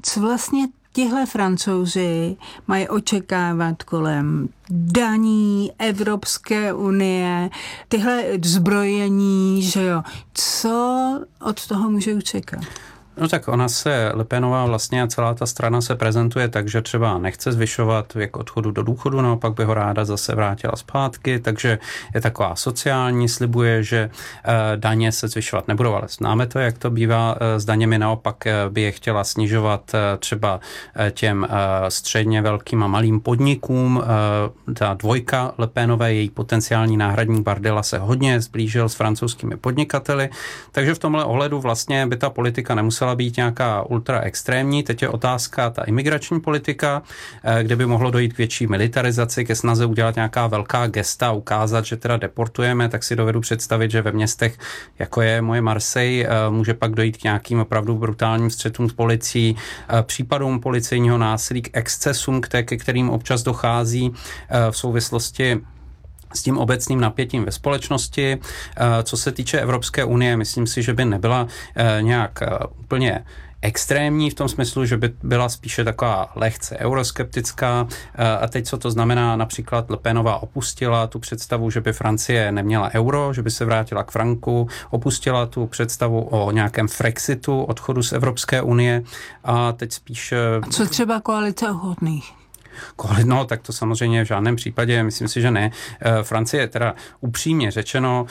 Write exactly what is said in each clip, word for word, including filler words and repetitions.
co vlastně tihle Francouzi mají očekávat kolem daní, Evropské unie, tyhle zbrojení, že jo. Co od toho můžou čekat? No tak ona se, Le Penová vlastně a celá ta strana se prezentuje tak, že třeba nechce zvyšovat věk odchodu do důchodu, naopak by ho ráda zase vrátila zpátky, takže je taková sociální, slibuje, že e, daně se zvyšovat nebudou, ale známe to, jak to bývá e, s daněmi, naopak e, by je chtěla snižovat e, třeba e, těm e, středně velkým a malým podnikům. E, ta dvojka Le Penové, její potenciální náhradník Bardella se hodně zblížil s francouzskými podnikateli, takže v tomhle ohledu vlastně by ta politika nemusela být nějaká ultra extrémní. Teď je otázka ta imigrační politika, kde by mohlo dojít k větší militarizaci, ke snaze udělat nějaká velká gesta, ukázat, že teda deportujeme, tak si dovedu představit, že ve městech, jako je moje Marseille, může pak dojít k nějakým opravdu brutálním střetům s policií, případům policejního násilí, k excesům, ke kterým občas dochází v souvislosti s tím obecným napětím ve společnosti. Co se týče Evropské unie, myslím si, že by nebyla nějak úplně extrémní v tom smyslu, že by byla spíše taková lehce euroskeptická. A teď, co to znamená, například Le Penová opustila tu představu, že by Francie neměla euro, že by se vrátila k franku, opustila tu představu o nějakém Frexitu, odchodu z Evropské unie a teď spíš... A co třeba koalice ochotných? No, tak to samozřejmě v žádném případě, myslím si, že ne. Francie teda upřímně řečeno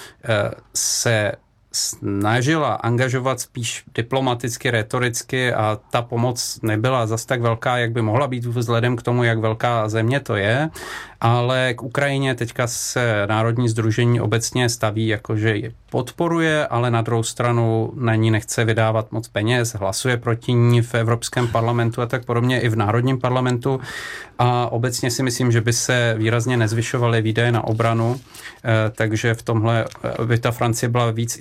se snažila angažovat spíš diplomaticky, retoricky a ta pomoc nebyla zas tak velká, jak by mohla být vzhledem k tomu, jak velká země to je, ale k Ukrajině teďka se Národní sdružení obecně staví, jakože je podporuje, ale na druhou stranu na ní nechce vydávat moc peněz, hlasuje proti ní v Evropském parlamentu a tak podobně i v Národním parlamentu a obecně si myslím, že by se výrazně nezvyšovaly výdaje na obranu, takže v tomhle by ta Francie byla víc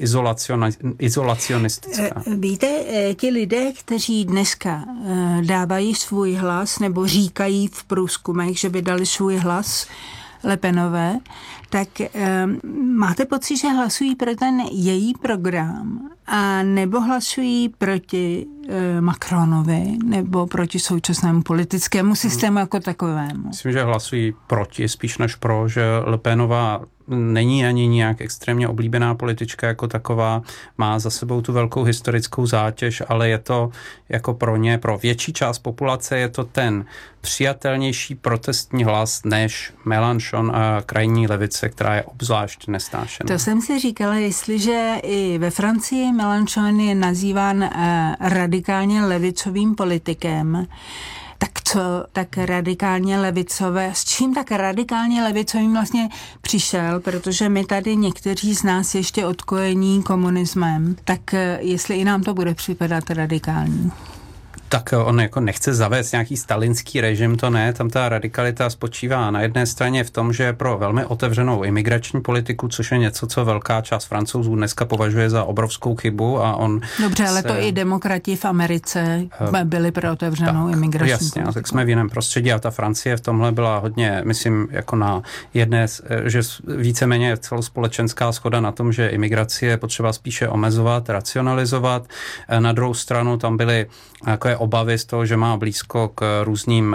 izolacionistická. Víte, ti lidé, kteří dneska dávají svůj hlas nebo říkají v průzkumech, že by dali svůj hlas Le Penové, tak um, máte pocit, že hlasují pro ten její program a nebo hlasují proti uh, Macronovi nebo proti současnému politickému systému hmm. jako takovému? Myslím, že hlasují proti, spíš než pro, že Le Penová není ani nějak extrémně oblíbená politička jako taková, má za sebou tu velkou historickou zátěž, ale je to jako pro ně, pro větší část populace je to ten přijatelnější protestní hlas než Mélenchon a krajní levice, která je obzvlášť nesnášená. To jsem si říkala, jestliže i ve Francii Mélenchon je nazýván uh, radikálně levicovým politikem, tak co tak radikálně levicové, s čím tak radikálně levicovým vlastně přišel, protože my tady někteří z nás ještě odkojení komunismem, tak jestli i nám to bude připadat radikální. Tak on jako nechce zavést nějaký stalinský režim, to ne, tam ta radikalita spočívá na jedné straně v tom, že je pro velmi otevřenou imigrační politiku, což je něco, co velká část Francouzů dneska považuje za obrovskou chybu a on... Dobře, ale se, to i demokrati v Americe byli pro otevřenou tak, imigrační jasně, politiku. tak jsme v jiném prostředí a ta Francie v tomhle byla hodně, myslím, jako na jedné, že víceméně celospolečenská shoda na tom, že imigraci je potřeba spíše omezovat, racionalizovat. Na druhou stranu tam byly jako obavy z toho, že má blízko k různým uh,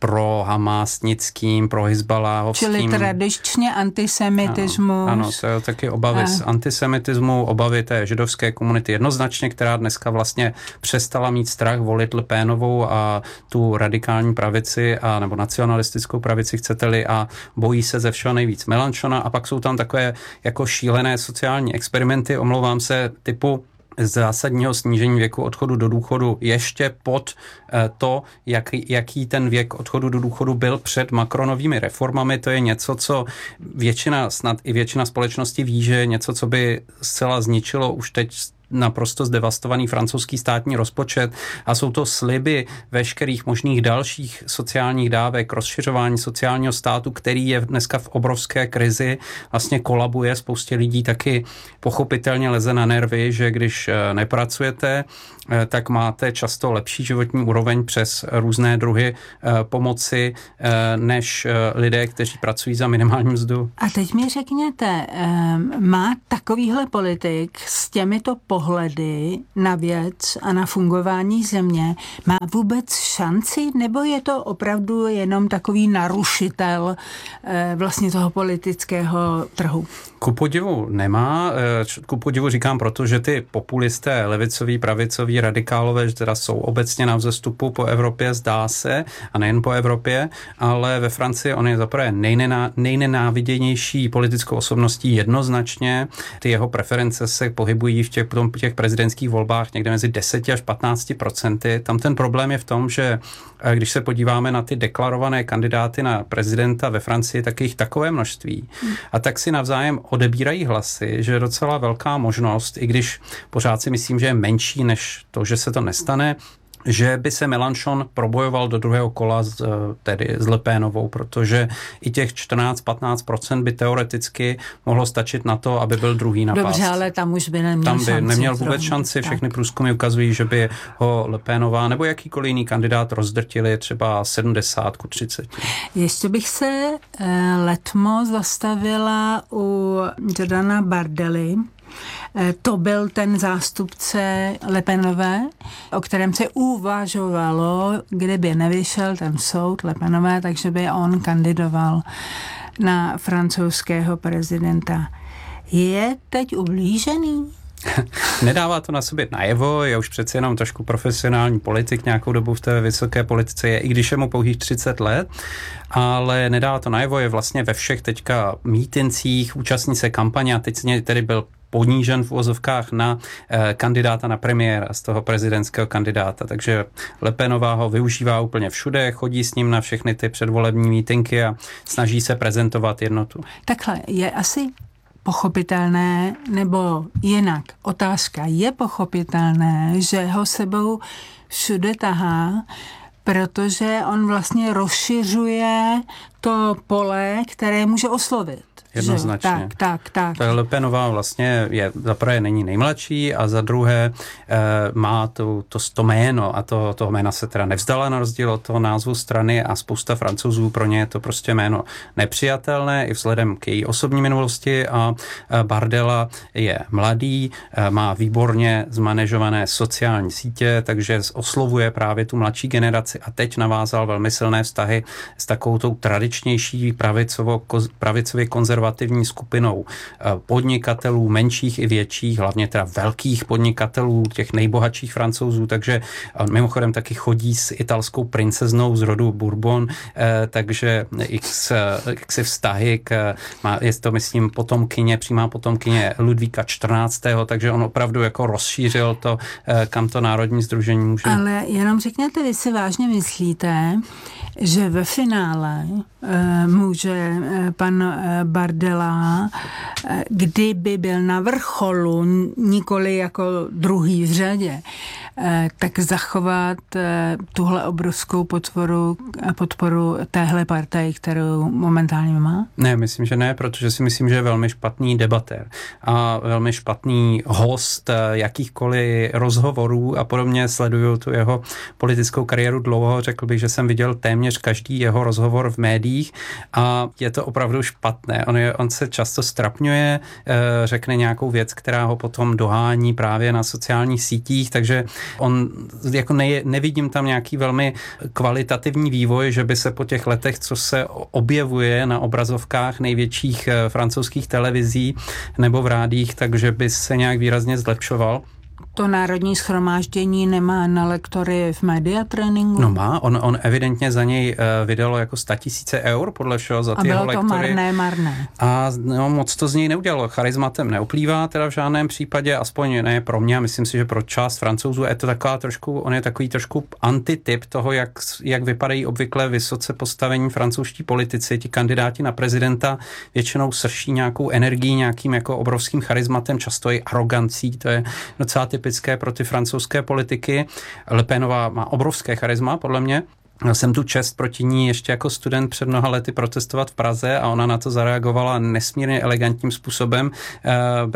pro-hamásnickým, pro-hizbaláhovským. Čili tradičně antisemitismus. Ano, ano, to je taky obavy a... z antisemitismu, obavy té židovské komunity jednoznačně, která dneska vlastně přestala mít strach volit Le Penovou a tu radikální pravici, a, nebo nacionalistickou pravici, chcete-li, a bojí se ze všeho nejvíc Mélenchona. A pak jsou tam takové jako šílené sociální experimenty, omlouvám se, typu zásadního snížení věku odchodu do důchodu ještě pod to, jak, jaký ten věk odchodu do důchodu byl před Macronovými reformami. To je něco, co většina, snad i většina společnosti ví, že něco, co by zcela zničilo už teď naprosto zdevastovaný francouzský státní rozpočet a jsou to sliby veškerých možných dalších sociálních dávek, rozšiřování sociálního státu, který je dneska v obrovské krizi, vlastně kolabuje, spoustě lidí taky pochopitelně leze na nervy, že když nepracujete, tak máte často lepší životní úroveň přes různé druhy pomoci než lidé, kteří pracují za minimální mzdu. A teď mi řekněte, má takovýhle politik s těmito pohledy na věc a na fungování země, má vůbec šanci, nebo je to opravdu jenom takový narušitel eh, vlastně toho politického trhu? Ku podivu nemá. Ku podivu říkám proto, že ty populisté, levicoví, pravicoví, radikálové, že teda jsou obecně na vzestupu po Evropě, zdá se, a nejen po Evropě, ale ve Francii on je zaprvé nejnená, nejnenáviděnější politickou osobností jednoznačně. Ty jeho preference se pohybují v těch, v těch prezidentských volbách někde mezi deset až patnáct procenty. Tam ten problém je v tom, že když se podíváme na ty deklarované kandidáty na prezidenta ve Francii, tak je jich takové množství. A tak si navzájem odebírají hlasy, že je docela velká možnost, i když pořád si myslím, že je menší než to, že se to nestane, že by se Mélenchon probojoval do druhého kola s, tedy s Le Penovou, protože i těch čtrnáct až patnáct procent by teoreticky mohlo stačit na to, aby byl druhý na pásce. Dobře, ale tam už by neměl šanci. Tam by šanci neměl vůbec zrovna, šanci. Všechny tak. průzkumy ukazují, že by ho Le Penová nebo jakýkoliv jiný kandidát rozdrtili třeba sedmdesát ku třiceti. Ještě bych se eh, letmo zastavila u Jordana Bardely. To byl ten zástupce Le Penové, o kterém se uvažovalo, kdyby nevyšel ten soud Le Penové, takže by on kandidoval na francouzského prezidenta. Je teď ublížený? Nedává to na sobě najevo, je už přeci jenom trošku profesionální politik, nějakou dobu v té vysoké politice je, i když je mu pouhých třicet let, ale nedává to najevo, je vlastně ve všech teďka mítincích, účastní se kampaně a teď z něj tedy byl ponížen v uvozovkách na eh, kandidáta na premiéra z toho prezidentského kandidáta. Takže Le Penová ho využívá úplně všude, chodí s ním na všechny ty předvolební mítinky a snaží se prezentovat jednotu. Takhle, je asi pochopitelné, nebo jinak otázka, je pochopitelné, že ho sebou všude tahá, protože on vlastně rozšiřuje to pole, které může oslovit. Jednoznačně. Tak, tak, tak. Ta Le Penová vlastně je, za prvé není nejmladší a za druhé e, má to, to, to jméno a to, toho jména se teda nevzdala na rozdíl od toho názvu strany a spousta Francouzů pro ně je to prostě jméno nepřijatelné i vzhledem k její osobní minulosti a e, Bardella je mladý, e, má výborně zmanéžované sociální sítě, takže oslovuje právě tu mladší generaci a teď navázal velmi silné vztahy s takovou tou tradičnější pravicovo, pravicově konzervativní konzervativní skupinou podnikatelů, menších i větších, hlavně teda velkých podnikatelů, těch nejbohatších Francouzů, takže mimochodem taky chodí s italskou princeznou z rodu Bourbon, takže x, x vztahy k, má, je to myslím potomkyně, přímá potomkyně Ludvíka čtrnáctého takže on opravdu jako rozšířil to, kam to národní sdružení může. Ale jenom řekněte, vy si vážně myslíte, že ve finále e, může e, pan e, Bardella, e, kdyby byl na vrcholu, nikoli jako druhý v řadě, e, tak zachovat e, tuhle obrovskou podporu, podporu téhle partaji, kterou momentálně má? Ne, myslím, že ne, protože si myslím, že je velmi špatný debatér a velmi špatný host jakýchkoliv rozhovorů a podobně. Sleduju tu jeho politickou kariéru dlouho, řekl bych, že jsem viděl téměř každý jeho rozhovor v médiích a je to opravdu špatné. On, je, on se často strapňuje, řekne nějakou věc, která ho potom dohání právě na sociálních sítích, takže on jako ne, nevidím tam nějaký velmi kvalitativní vývoj, že by se po těch letech, co se objevuje na obrazovkách největších francouzských televizí nebo v rádích, takže by se nějak výrazně zlepšoval. To Národní shromáždění nemá na lektory v media tréninku? No má, on, on evidentně za něj uh, vydalo jako statisíce eur podle všeho za ty jeho lektory. A bylo to marné, marné. A no, moc to z něj neudělalo. Charizmatem neuplývá teda v žádném případě, aspoň ne pro mě a myslím si, že pro část Francouzů je to taková trošku, on je takový trošku antityp toho, jak, jak vypadají obvykle vysoce postavení francouzští politici. Ti kandidáti na prezidenta většinou srší nějakou energií, nějakým jako obrovským charizmatem, často i arogancí, to je docela typické pro ty francouzské politiky. Le Penová má obrovské charisma, podle mě. Měl jsem tu čest proti ní ještě jako student před mnoha lety protestovat v Praze a ona na to zareagovala nesmírně elegantním způsobem, bez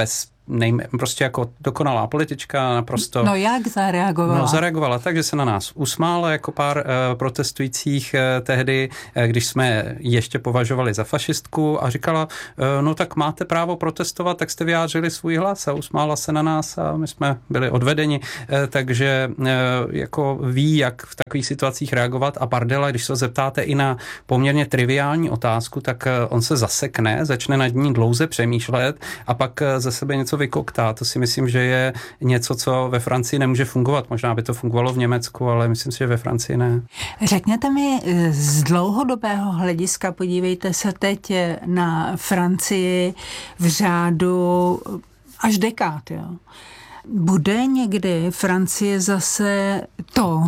nejme, prostě jako dokonalá politička, naprosto... No jak zareagovala? No zareagovala tak, že se na nás usmála jako pár uh, protestujících uh, tehdy, uh, když jsme ještě považovali za fašistku a říkala, uh, no tak máte právo protestovat, tak jste vyjádřili svůj hlas a usmála se na nás a my jsme byli odvedeni, uh, takže uh, jako ví, jak v takových situacích reagovat a Bardella, když se zeptáte i na poměrně triviální otázku, tak uh, on se zasekne, začne nad ní dlouze přemýšlet a pak uh, ze sebe něco vykoktá. To si myslím, že je něco, co ve Francii nemůže fungovat. Možná by to fungovalo v Německu, ale myslím si, že ve Francii ne. Řekněte mi z dlouhodobého hlediska, podívejte se teď na Francii v řádu až dekád, jo. Bude někdy Francie zase to,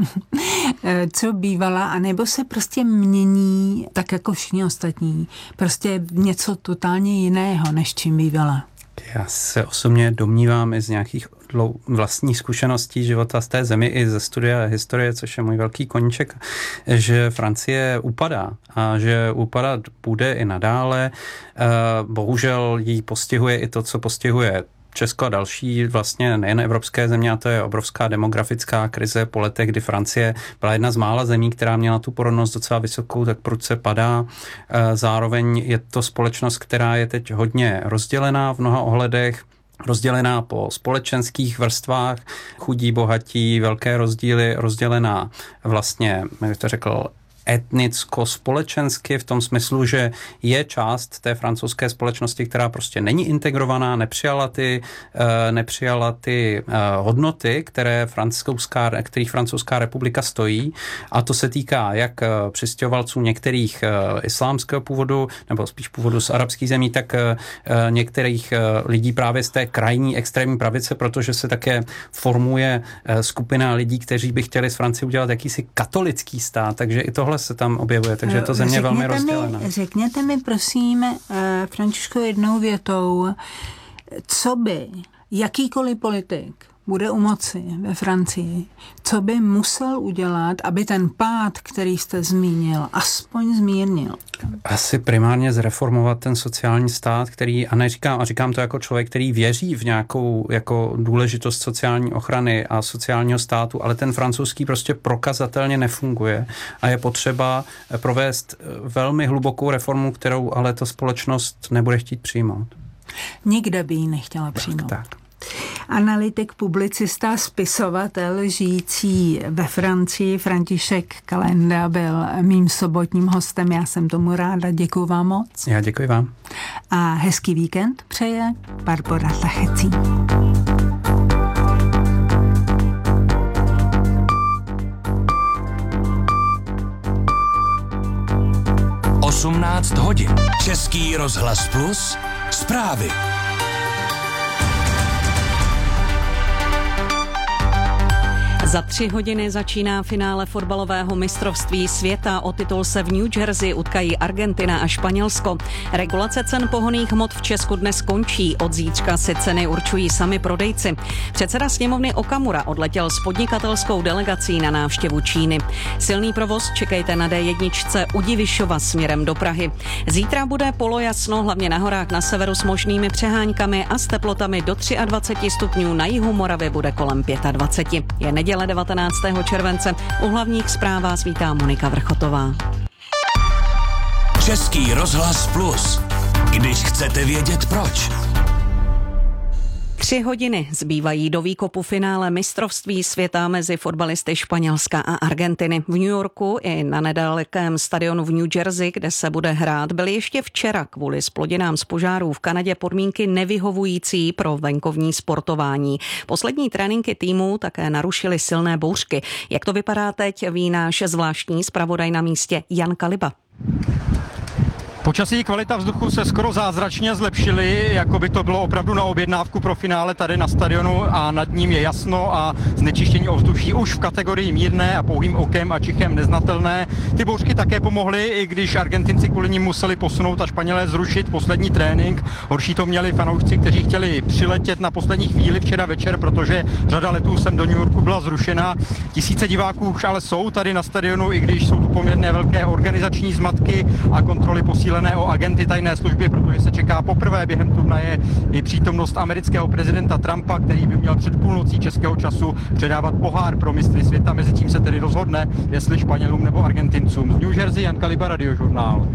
co bývala, anebo se prostě mění tak jako všichni ostatní. Prostě něco totálně jiného, než čím bývala. Já se osobně domnívám i z nějakých vlastních zkušeností života z té zemi i ze studia historie, což je můj velký koníček, že Francie upadá a že upadat bude i nadále. Bohužel jí postihuje i to, co postihuje Česko a další vlastně nejen evropské země, a to je obrovská demografická krize po letech, kdy Francie byla jedna z mála zemí, která měla tu porodnost docela vysokou, tak prudce padá. Zároveň je to společnost, která je teď hodně rozdělená v mnoha ohledech, rozdělená po společenských vrstvách, chudí, bohatí, velké rozdíly, rozdělená vlastně, jak to řekl, etnicko-společensky v tom smyslu, že je část té francouzské společnosti, která prostě není integrovaná, nepřijala ty, nepřijala ty hodnoty, které francouzská, kterých francouzská republika stojí. A to se týká jak přistěhovalců některých islámského původu, nebo spíš původu z arabských zemí, tak některých lidí právě z té krajní extrémní pravice, protože se také formuje skupina lidí, kteří by chtěli z Francie udělat jakýsi katolický stát, takže i tohle se tam objevuje, takže je to země řekněte velmi rozdělená. Mi, řekněte mi, prosím, Františku, jednou větou, co by jakýkoliv politik bude u moci ve Francii, co by musel udělat, aby ten pád, který jste zmínil, aspoň zmírnil? Asi primárně zreformovat ten sociální stát, který, a neříkám, a říkám to jako člověk, který věří v nějakou jako důležitost sociální ochrany a sociálního státu, ale ten francouzský prostě prokazatelně nefunguje a je potřeba provést velmi hlubokou reformu, kterou ale ta společnost nebude chtít přijmout. Nikde by ji nechtěla přijmout. Tak, tak. Analytik, publicista, spisovatel žijící ve Francii František Kalenda byl mým sobotním hostem. Já jsem tomu ráda. Děkuji vám moc. Já děkuji vám. A hezký víkend přeje Barbora Tachecí. osmnáct hodin. Český rozhlas Plus. Zprávy. Za tři hodiny začíná finále fotbalového mistrovství světa. O titul se v New Jersey utkají Argentina a Španělsko. Regulace cen pohonných hmot v Česku dnes končí. Od zítřka si ceny určují sami prodejci. Předseda sněmovny Okamura odletěl s podnikatelskou delegací na návštěvu Číny. Silný provoz čekejte na dé jedna u Divišova směrem do Prahy. Zítra bude polojasno, hlavně na horách na severu s možnými přehánkami a s teplotami do dvacet tři stupňů. Na jihu Moravy bude kolem dvacet pět. Je neděle devatenáctého července. U hlavních zpráv vás vítá Monika Vrchotová. Český rozhlas Plus. Když chcete vědět proč. Tři hodiny zbývají do výkopu finále mistrovství světa mezi fotbalisty Španělska a Argentiny. V New Yorku i na nedalekém stadionu v New Jersey, kde se bude hrát, byly ještě včera kvůli zplodinám z požárů v Kanadě podmínky nevyhovující pro venkovní sportování. Poslední tréninky týmu také narušily silné bouřky. Jak to vypadá teď, ví náš zvláštní zpravodaj na místě Jan Kaliba. Počasí, kvalita vzduchu se skoro zázračně zlepšily, jako by to bylo opravdu na objednávku pro finále tady na stadionu a nad ním je jasno a znečištění ovzduší už v kategorii mírné a pouhým okem a čichem neznatelné. Ty bouřky také pomohly, i když Argentinci kvůli nim museli posunout a Španělé zrušit poslední trénink. Horší to měli fanoušci, kteří chtěli přiletět na poslední chvíli včera večer, protože řada letů sem do New Yorku byla zrušena. Tisíce diváků už ale jsou tady na stadionu, i když jsou tu poměrně velké organizační zmatky a kontroly posílají posílené o agenty tajné služby, protože se čeká poprvé během turnaje i přítomnost amerického prezidenta Trumpa, který by měl před půlnocí českého času předávat pohár pro mistry světa. Mezitím se tedy rozhodne, jestli Španělům nebo Argentincům. Z New Jersey, Jan Kaliba, Radiožurnál.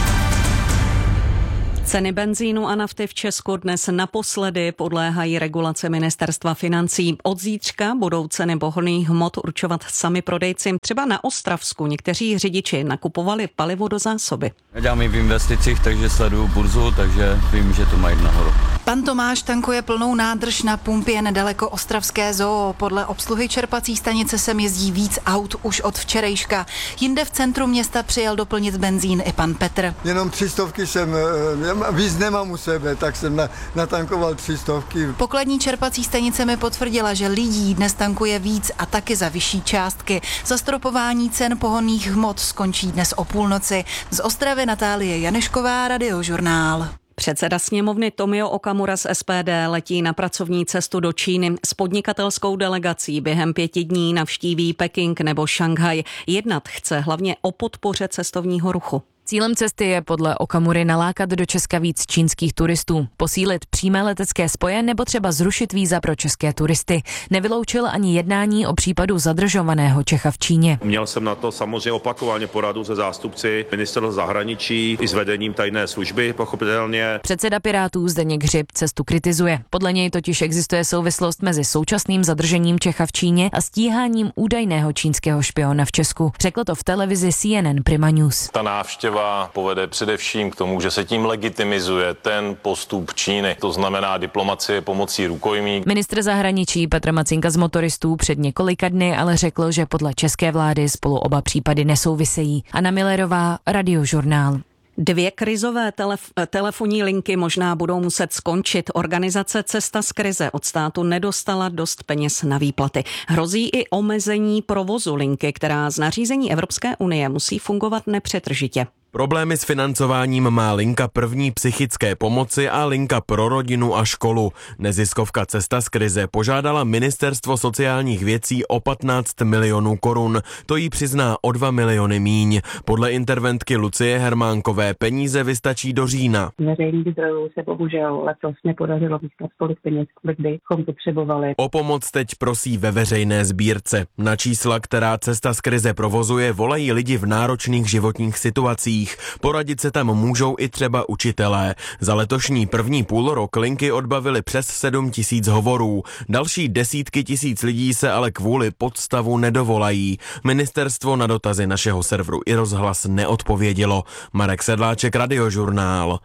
Ceny benzínu a nafty v Česku dnes naposledy podléhají regulaci ministerstva financí. Od zítřka budou ceny pohonných hmot určovat sami prodejci. Třeba na Ostravsku někteří řidiči nakupovali palivo do zásoby. Já dělám i v investicích, takže sleduju burzu, takže vím, že to mají nahoru. Pan Tomáš tankuje plnou nádrž na pumpě nedaleko Ostravské zoo. Podle obsluhy čerpací stanice sem jezdí víc aut už od včerejška. Jinde v centru města přijel doplnit benzín i pan Petr. Jenom tři stovky jsem, víc nemám u sebe, tak jsem na, natankoval tři stovky. Pokladní čerpací stanice mi potvrdila, že lidí dnes tankuje víc a taky za vyšší částky. Zastropování cen pohonných hmot skončí dnes o půlnoci. Z Ostravy Natálie Janešková, Radiožurnál. Předseda sněmovny Tomio Okamura z S P D letí na pracovní cestu do Číny. S podnikatelskou delegací během pěti dní navštíví Peking nebo Šanghaj. Jednat chce hlavně o podpoře cestovního ruchu. Cílem cesty je podle Okamury nalákat do Česka víc čínských turistů, posílit přímé letecké spoje nebo třeba zrušit víza pro české turisty. Nevyloučil ani jednání o případu zadržovaného Čecha v Číně. Měl jsem na to samozřejmě opakovaně poradu se zástupci ministerstva zahraničí i s vedením tajné služby, pochopitelně. Předseda Pirátů Zdeněk Hřib cestu kritizuje. Podle něj totiž existuje souvislost mezi současným zadržením Čecha v Číně a stíháním údajného čínského špiona v Česku. Řekl to v televizi C N N Prima News. Ta návštěva povede především k tomu, že se tím legitimizuje ten postup Číny. To znamená diplomacie pomocí rukojmí. Ministr zahraničí Petr Macinka z motoristů před několika dny ale řekl, že podle české vlády spolu oba případy nesouvisejí. Anna Millerová, Radiožurnál. Dvě krizové telef- telefonní linky možná budou muset skončit. Organizace Cesta z krize od státu nedostala dost peněz na výplaty. Hrozí i omezení provozu linky, která z nařízení Evropské unie musí fungovat nepřetržitě. Problémy s financováním má linka první psychické pomoci a linka pro rodinu a školu. Neziskovka Cesta z krize požádala Ministerstvo sociálních věcí o patnáct milionů korun. To jí přizná o dva miliony míň. Podle interventky Lucie Hermánkové peníze vystačí do října. Veřejných zdrojů se bohužel letos nepodařilo získat tolik peněz, kolik bychom potřebovali. O pomoc teď prosí ve veřejné sbírce. Na čísla, která Cesta z krize provozuje, volají lidi v náročných životních situacích. Poradit se tam můžou i třeba učitelé. Za letošní první půlrok linky odbavily přes sedm tisíc hovorů. Další desítky tisíc lidí se ale kvůli podstavu nedovolají. Ministerstvo na dotazy našeho serveru i rozhlas neodpovědělo. Marek Sedláček, Radiožurnál.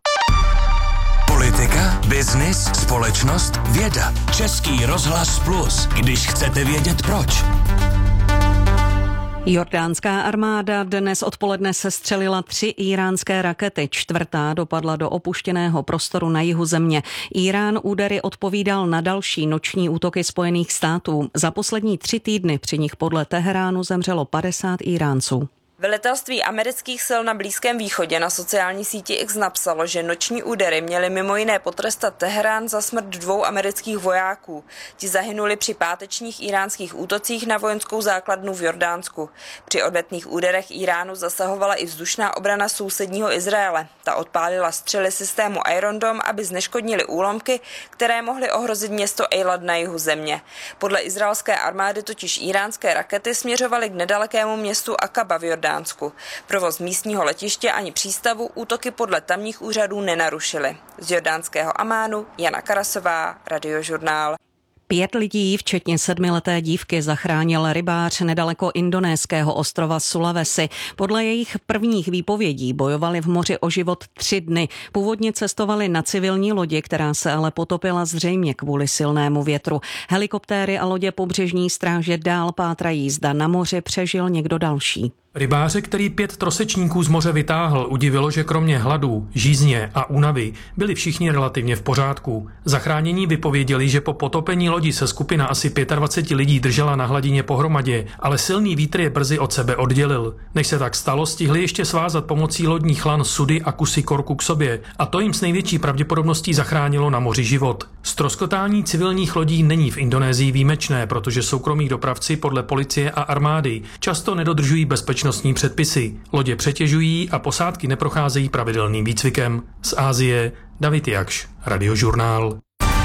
Politika, biznis, společnost, věda. Český rozhlas Plus, když chcete vědět proč. Jordánská armáda dnes odpoledne sestřelila tři íránské rakety. Čtvrtá dopadla do opuštěného prostoru na jihu země. Írán údery odpovídal na další noční útoky Spojených států. Za poslední tři týdny při nich podle Teheránu zemřelo padesát Íránců. Velitelství amerických sil na Blízkém východě na sociální síti X napsalo, že noční údery měly mimo jiné potrestat Teherán za smrt dvou amerických vojáků. Ti zahynuli při pátečních iránských útocích na vojenskou základnu v Jordánsku. Při odvetných úderech Iránu zasahovala i vzdušná obrana sousedního Izraele. Ta odpálila střely systému Iron Dome, aby zneškodnili úlomky, které mohly ohrozit město Eilat na jihu země. Podle izraelské armády totiž iránské rakety směřovaly k nedalekému městu Akaba v Jordánsku. Provoz místního letiště ani přístavu útoky podle tamních úřadů nenarušily. Z jordánského Amánu Jana Karasová, Radiožurnál. Pět lidí, včetně sedmileté dívky, zachránil rybář nedaleko indonéského ostrova Sulawesi. Podle jejich prvních výpovědí bojovali v moři o život tři dny. Původně cestovali na civilní lodi, která se ale potopila zřejmě kvůli silnému větru. Helikoptéry a lodě pobřežní stráže dál pátrají, zda na moři přežil někdo další. Rybáře, který pět trosečníků z moře vytáhl, udivilo, že kromě hladu, žízně a únavy byli všichni relativně v pořádku. Zachránění vypověděli, že po potopení lodi se skupina asi dvacet pět lidí držela na hladině pohromadě, ale silný vítr je brzy od sebe oddělil. Než se tak stalo, stihli ještě svázat pomocí lodních lan sudy a kusy korku k sobě a to jim s největší pravděpodobností zachránilo na moři život. Ztroskotání civilních lodí není v Indonésii výjimečné, protože soukromí dopravci podle policie a armády často nedodržují bezpečnost bezpečnostní předpisy. Lodě přetěžují a posádky neprocházejí pravidelným výcvikem. Z Asie David Jakš, Radiožurnál.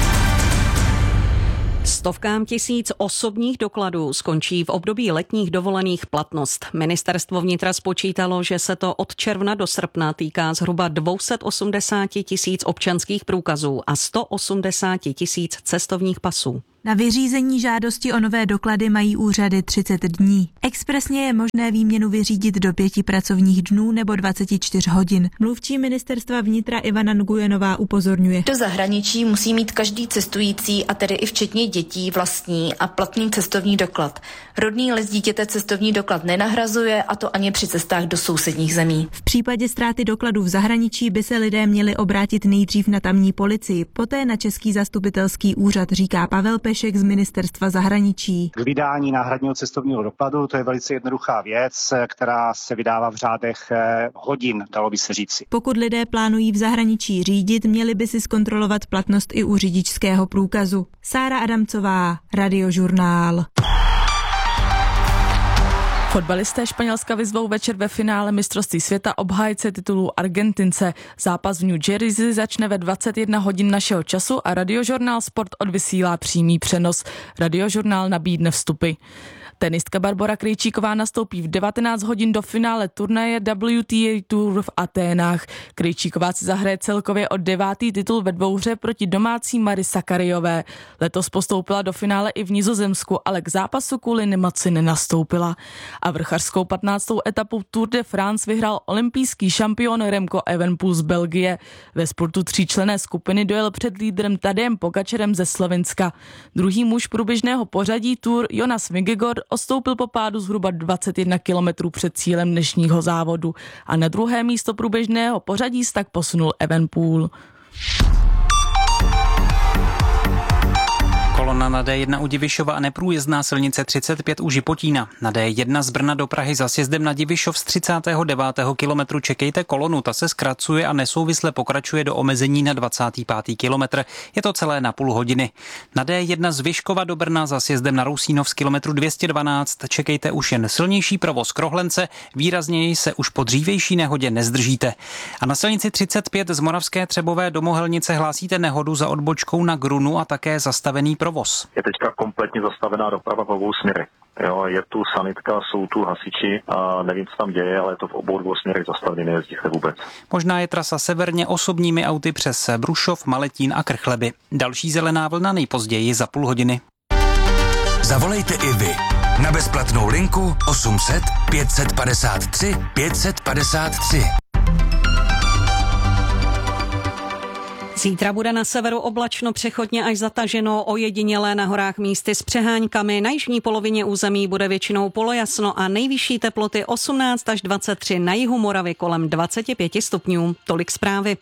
Stovkám tisíc osobních dokladů skončí v období letních dovolených platnost. Ministerstvo vnitra spočítalo, že se to od června do srpna týká zhruba dvě stě osmdesát tisíc občanských průkazů a sto osmdesát tisíc cestovních pasů. Na vyřízení žádosti o nové doklady mají úřady třicet dní. Expresně je možné výměnu vyřídit do pěti pracovních dnů nebo dvacet čtyři hodin. Mluvčí ministerstva vnitra Ivana Nguyenová upozorňuje. Do zahraničí musí mít každý cestující, a tedy i včetně dětí, vlastní a platný cestovní doklad. Rodný list dítěte cestovní doklad nenahrazuje, a to ani při cestách do sousedních zemí. V případě ztráty dokladů v zahraničí by se lidé měli obrátit nejdřív na tamní policii, poté na Český zastupitelský úřad, říká Pavel Pešek z ministerstva zahraničí. K vydání náhradního cestovního dokladu to je velice jednoduchá věc, která se vydává v řádech hodin, dalo by se říci. Pokud lidé plánují v zahraničí řídit, měli by si zkontrolovat platnost i u řidičského průkazu. Sára Adamcová, Radiožurnál. Fotbalisté Španělska vyzvou večer ve finále mistrovství světa obhájce titulu Argentince. Zápas v New Jersey začne ve dvacet jedna hodin našeho času a Radiožurnál Sport odvysílá přímý přenos. Radiožurnál nabídne vstupy. Tenistka Barbora Krejčíková nastoupí v devatenáct hodin do finále turnaje W T A Tour v Aténách. Krejčíková si zahraje celkově o devátý titul ve dvouhře proti domácí Mary Sakkariové. Letos postoupila do finále i v Nizozemsku, ale k zápasu kvůli nemoci nenastoupila. A vrchařskou patnáctou etapu Tour de France vyhrál olympijský šampion Remco Evenepoel z Belgie. Ve spurtu tříčlenné skupiny dojel před lídrem Tadejem Pogačarem ze Slovinska. Druhý muž průběžného pořadí Tour Jonas Vingegaard odstoupil po pádu zhruba dvacet jedna kilometrů před cílem dnešního závodu a na druhé místo průběžného pořadí se tak posunul Evenepoel. Kolona na D jedna u Divišova a neprůjezdná silnice třicet pět u Žipotína. Na D jedna z Brna do Prahy za sjezdem na Divišov z třicátého devátého kilometru čekejte kolonu, ta se zkracuje a nesouvisle pokračuje do omezení na dvacátý pátý kilometr. Je to celé na půl hodiny. Na D jedna z Vyškova do Brna za sjezdem na Rousínov z kilometru dvě stě dvanáct čekejte už jen silnější provoz Krohlence, výrazněji se už po dřívější nehodě nezdržíte. A na silnici třicet pět z Moravské Třebové do Mohelnice hlásíte nehodu za odbočkou na Grunu a také zastavený provoz. Je teďka kompletně zastavená doprava v obou směrech. Jo, je tu sanitka, jsou tu hasiči a nevím, co tam děje, ale je to v obou dvou směrech zastavený, nejezdíte vůbec. Možná je trasa severně osobními auty přes Brušov, Maletín a Krchleby. Další zelená vlna nejpozději za půl hodiny. Zavolejte i vy na bezplatnou linku osm set pět padesát tři pět padesát tři. Zítra bude na severu oblačno, přechodně až zataženo, ojedinělé na horách místy s přeháňkami. Na jižní polovině území bude většinou polojasno a nejvyšší teploty osmnáct až dvacet tři, na jihu Moravy kolem dvacet pět stupňů. Tolik zprávy.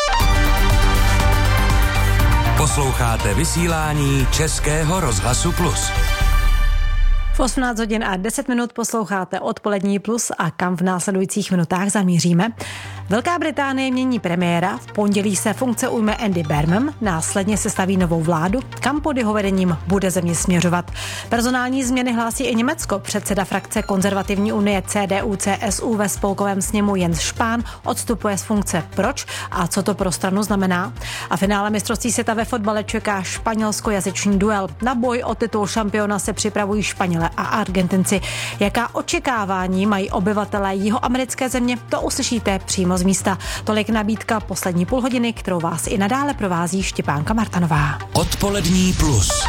Posloucháte vysílání Českého rozhlasu Plus. V osmnáct hodin a deset minut posloucháte Odpolední Plus a kam v následujících minutách zamíříme. Velká Británie mění premiéra, v pondělí se funkce ujme Andy Burnham, následně se staví novou vládu, kam pod jeho vedením bude země směřovat. Personální změny hlásí i Německo. Předseda frakce Konzervativní unie C D U C S U ve spolkovém sněmu Jens Spahn odstupuje z funkce. Proč a co to pro stranu znamená? A finále mistrovství světa ve fotbale čeká španělsko-jazyčný duel. Na boj o titul šampiona se připravují Španělé a Argentinci. Jaká očekávání mají obyvatelé jihoamerické země, to uslyšíte přímo z místa. Tolik nabídka poslední půl hodiny, kterou vás i nadále provází Štěpánka Martanová. Odpolední Plus.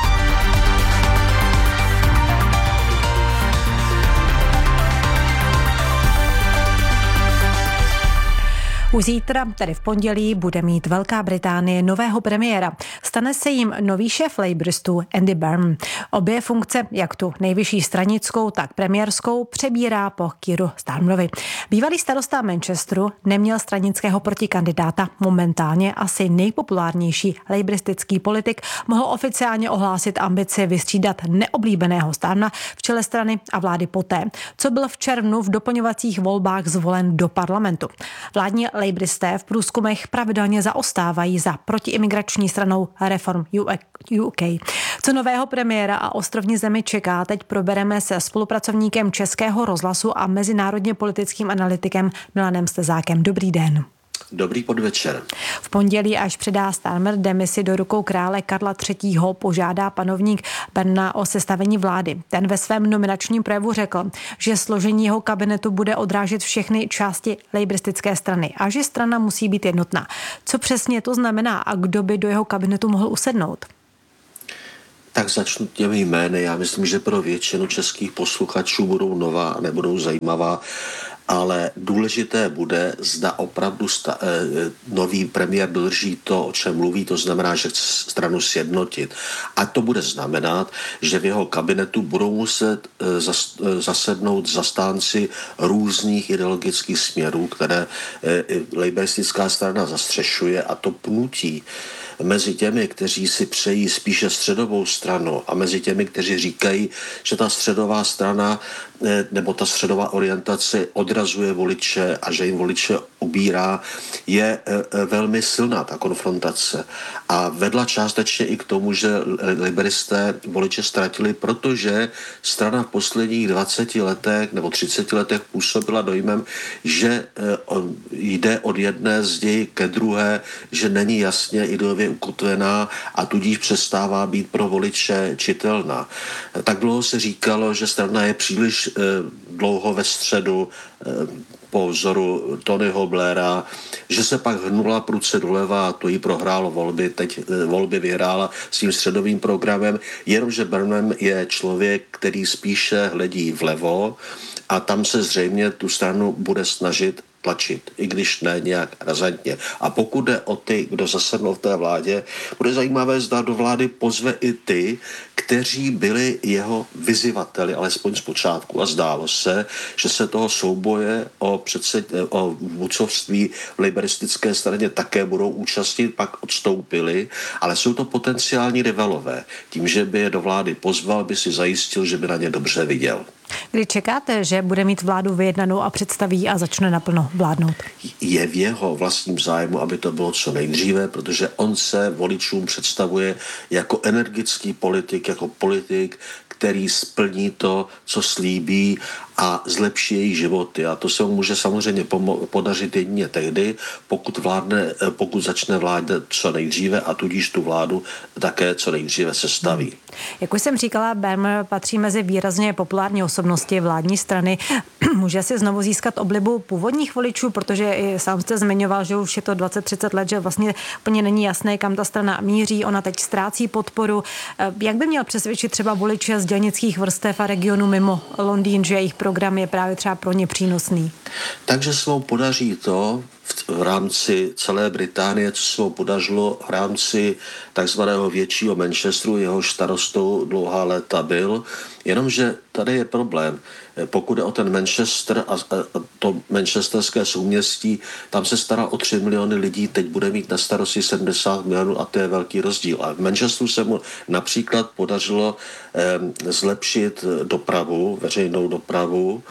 Už zítra, tedy v pondělí, bude mít Velká Británie nového premiéra. Stane se jim nový šéf labouristů Andy Burnham. Obě funkce, jak tu nejvyšší stranickou, tak premiérskou, přebírá po Keeru Starmerovi. Bývalý starosta Manchesteru neměl stranického protikandidáta. Momentálně asi nejpopulárnější labouristický politik mohl oficiálně ohlásit ambici vystřídat neoblíbeného Starmera v čele strany a vlády poté, co byl v červnu v doplňovacích volbách zvolen do parlamentu. Vládní Labouristé v průzkumech pravidelně zaostávají za protiimigrační stranou Reform U K. Co nového premiéra a ostrovní zemi čeká, teď probereme se spolupracovníkem Českého rozhlasu a mezinárodně politickým analytikem Milanem Stezákem. Dobrý den. Dobrý podvečer. V pondělí, až předá Starmer demisi do rukou krále Karla třetího, požádá panovník Berna o sestavení vlády. Ten ve svém nominačním projevu řekl, že složení jeho kabinetu bude odrážet všechny části labouristické strany a že strana musí být jednotná. Co přesně to znamená a kdo by do jeho kabinetu mohl usednout? Tak začnu těmi jmény. Já myslím, že pro většinu českých posluchačů budou nová a nebudou zajímavá. Ale důležité bude, zda opravdu sta- eh, nový premiér dodrží to, o čem mluví, to znamená, že chce stranu sjednotit. A to bude znamenat, že v jeho kabinetu budou muset eh, zas- eh, zasednout zastánci různých ideologických směrů, které eh, laboristická strana zastřešuje, a to pnutí mezi těmi, kteří si přejí spíše středovou stranu a mezi těmi, kteří říkají, že ta středová strana nebo ta středová orientace odrazuje voliče a že jim voliče ubírá, je velmi silná ta konfrontace. A vedla částečně i k tomu, že laboristé voliče ztratili, protože strana v posledních dvaceti letech nebo třiceti letech působila dojmem, že jde od jedné zdi ke druhé, že není jasně ideově ukotvená a tudíž přestává být pro voliče čitelná. Tak dlouho se říkalo, že strana je příliš dlouho ve středu po vzoru Tonyho Blaira, že se pak hnula prudce doleva a to jí prohrálo volby, teď volby vyhrála s tím středovým programem, jenomže Burnham je člověk, který spíše hledí vlevo a tam se zřejmě tu stranu bude snažit tlačit, i když ne nějak razantně. A pokud jde o ty, kdo zasednou v té vládě, bude zajímavé, zda do vlády pozve i ty, kteří byli jeho vyzývateli, alespoň zpočátku. A zdálo se, že se toho souboje o, předsed, o vůdcovství v laboristické straně také budou účastnit, pak odstoupili, ale jsou to potenciální rivalové. Tím, že by je do vlády pozval, by si zajistil, že by na ně dobře viděl. Kdy čekáte, že bude mít vládu vyjednanou a představí a začne naplno vládnout? Je v jeho vlastním zájmu, aby to bylo co nejdříve, protože on se voličům představuje jako energický politik, jako politik, který splní to, co slíbí a zlepší jejich životy. A to se mu může samozřejmě pomo- podařit jedině tehdy, pokud, vládne, pokud začne vládnout co nejdříve a tudíž tu vládu také co nejdříve sestaví. Hmm. Jak už jsem říkala, Berman patří mezi výrazně populární osobnosti vládní strany. Může si znovu získat oblibu původních voličů, protože i sám jste zmiňoval, že už je to dvacet třicet let, že vlastně úplně není jasné, kam ta strana míří. Ona teď ztrácí podporu. Jak by měl přesvědčit třeba voliče z dělnických vrstev a regionu mimo Londýn, že jejich program je právě třeba pro ně přínosný? Takže se mu podaří to v rámci celé Británie, co se mu podařilo v rámci takzvaného většího Manchesteru, jehož starostou dlouhá léta byl, jenomže tady je problém. Pokud je o ten Manchester a to manchesterské souměstí, tam se stará o tři miliony lidí, teď bude mít na starosti sedmdesát milionů a to je velký rozdíl. A v Manchesteru se mu například podařilo eh, zlepšit dopravu, veřejnou dopravu,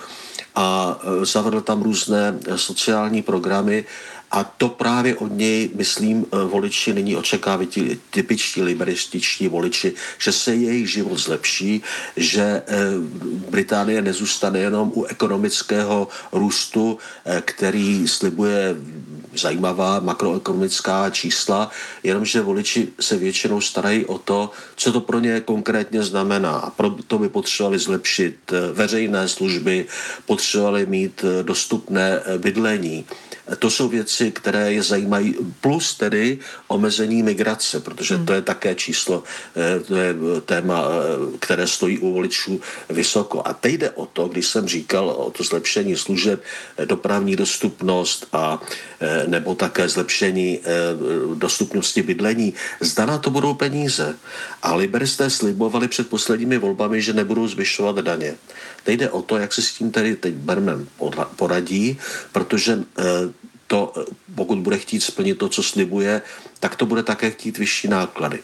a zavedl tam různé sociální programy a to právě od něj, myslím, voliči nyní očekávají, ti typičtí liberističtí voliči, že se jejich život zlepší, že Británie nezůstane jenom u ekonomického růstu, který slibuje zajímavá makroekonomická čísla, jenomže voliči se většinou starají o to, co to pro ně konkrétně znamená. A proto by potřebovali zlepšit veřejné služby, potřebovali mít dostupné bydlení. To jsou věci, které je zajímají, plus tedy omezení migrace, protože hmm. to je také číslo, to je téma, které stojí u voličů vysoko. A teď jde o to, když jsem říkal o to zlepšení služeb, dopravní dostupnost a nebo také zlepšení dostupnosti bydlení, zda na to budou peníze. A liberisté slibovali před posledními volbami, že nebudou zvyšovat daně. Teď jde o to, jak se s tím tedy teď Berman poradí, protože to, pokud bude chtít splnit to, co slibuje, tak to bude také chtít vyšší náklady.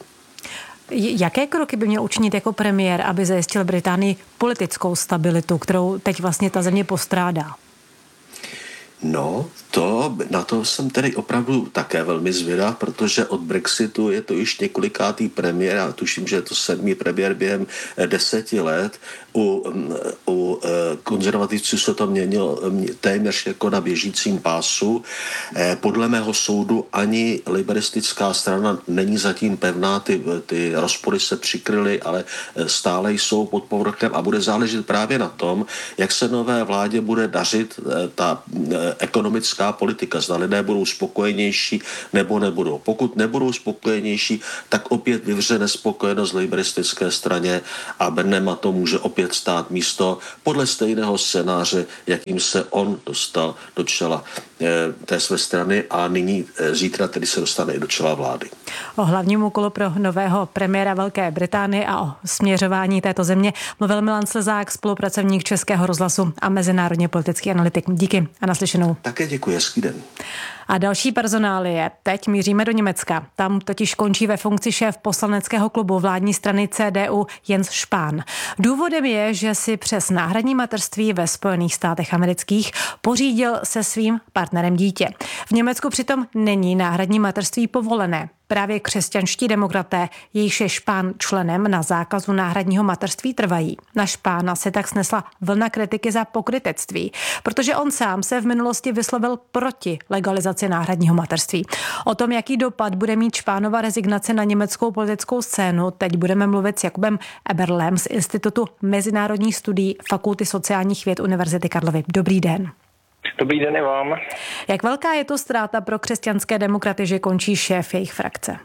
Jaké kroky by měl učinit jako premiér, aby zajistil Británii politickou stabilitu, kterou teď vlastně ta země postrádá? No, to, na to jsem tedy opravdu také velmi zvědav, protože od Brexitu je to již několikátý premiér, a tuším, že je to sedmý premiér během deseti let. U, u konzervativců se to měnilo téměř jako na běžícím pásu. Podle mého soudu ani liberistická strana není zatím pevná, ty, ty rozpory se přikryly, ale stále jsou pod povrchem a bude záležet právě na tom, jak se nové vládě bude dařit ta ekonomická politika. Zda lidé budou spokojenější nebo nebudou. Pokud nebudou spokojenější, tak opět vyvře nespokojenost v liberistické straně a Burnhama to může opět stát místo podle stejného scénáře, jakým se on dostal do čela té své strany a nyní zítra tedy se dostane i do čela vlády. O hlavním úkolu pro nového premiéra Velké Británie a o směřování této země mluvil Milan Slezák, spolupracovník Českého rozhlasu a mezinárodně politický analytik. Díky a naslyšenou. Také děkuji, hezký den. A další personálie. Teď míříme do Německa. Tam totiž končí ve funkci šéf poslaneckého klubu vládní strany C D U Jens Spahn. Důvodem je, že si přes náhradní mateřství ve Spojených státech amerických pořídil se svým partnerem dítě. V Německu přitom není náhradní mateřství povolené. Právě křesťanští demokraté, jejichž je Spahn členem, na zákazu náhradního mateřství trvají. Na Spahna se tak snesla vlna kritiky za pokrytectví, protože on sám se v minulosti vyslovil proti legalizaci náhradního mateřství. O tom, jaký dopad bude mít Spahnova rezignace na německou politickou scénu, teď budeme mluvit s Jakubem Eberlem z Institutu mezinárodních studií Fakulty sociálních věd Univerzity Karlovy. Dobrý den. Dobrý den i vám. Jak velká je to ztráta pro křesťanské demokraty, že končí šéf jejich frakce?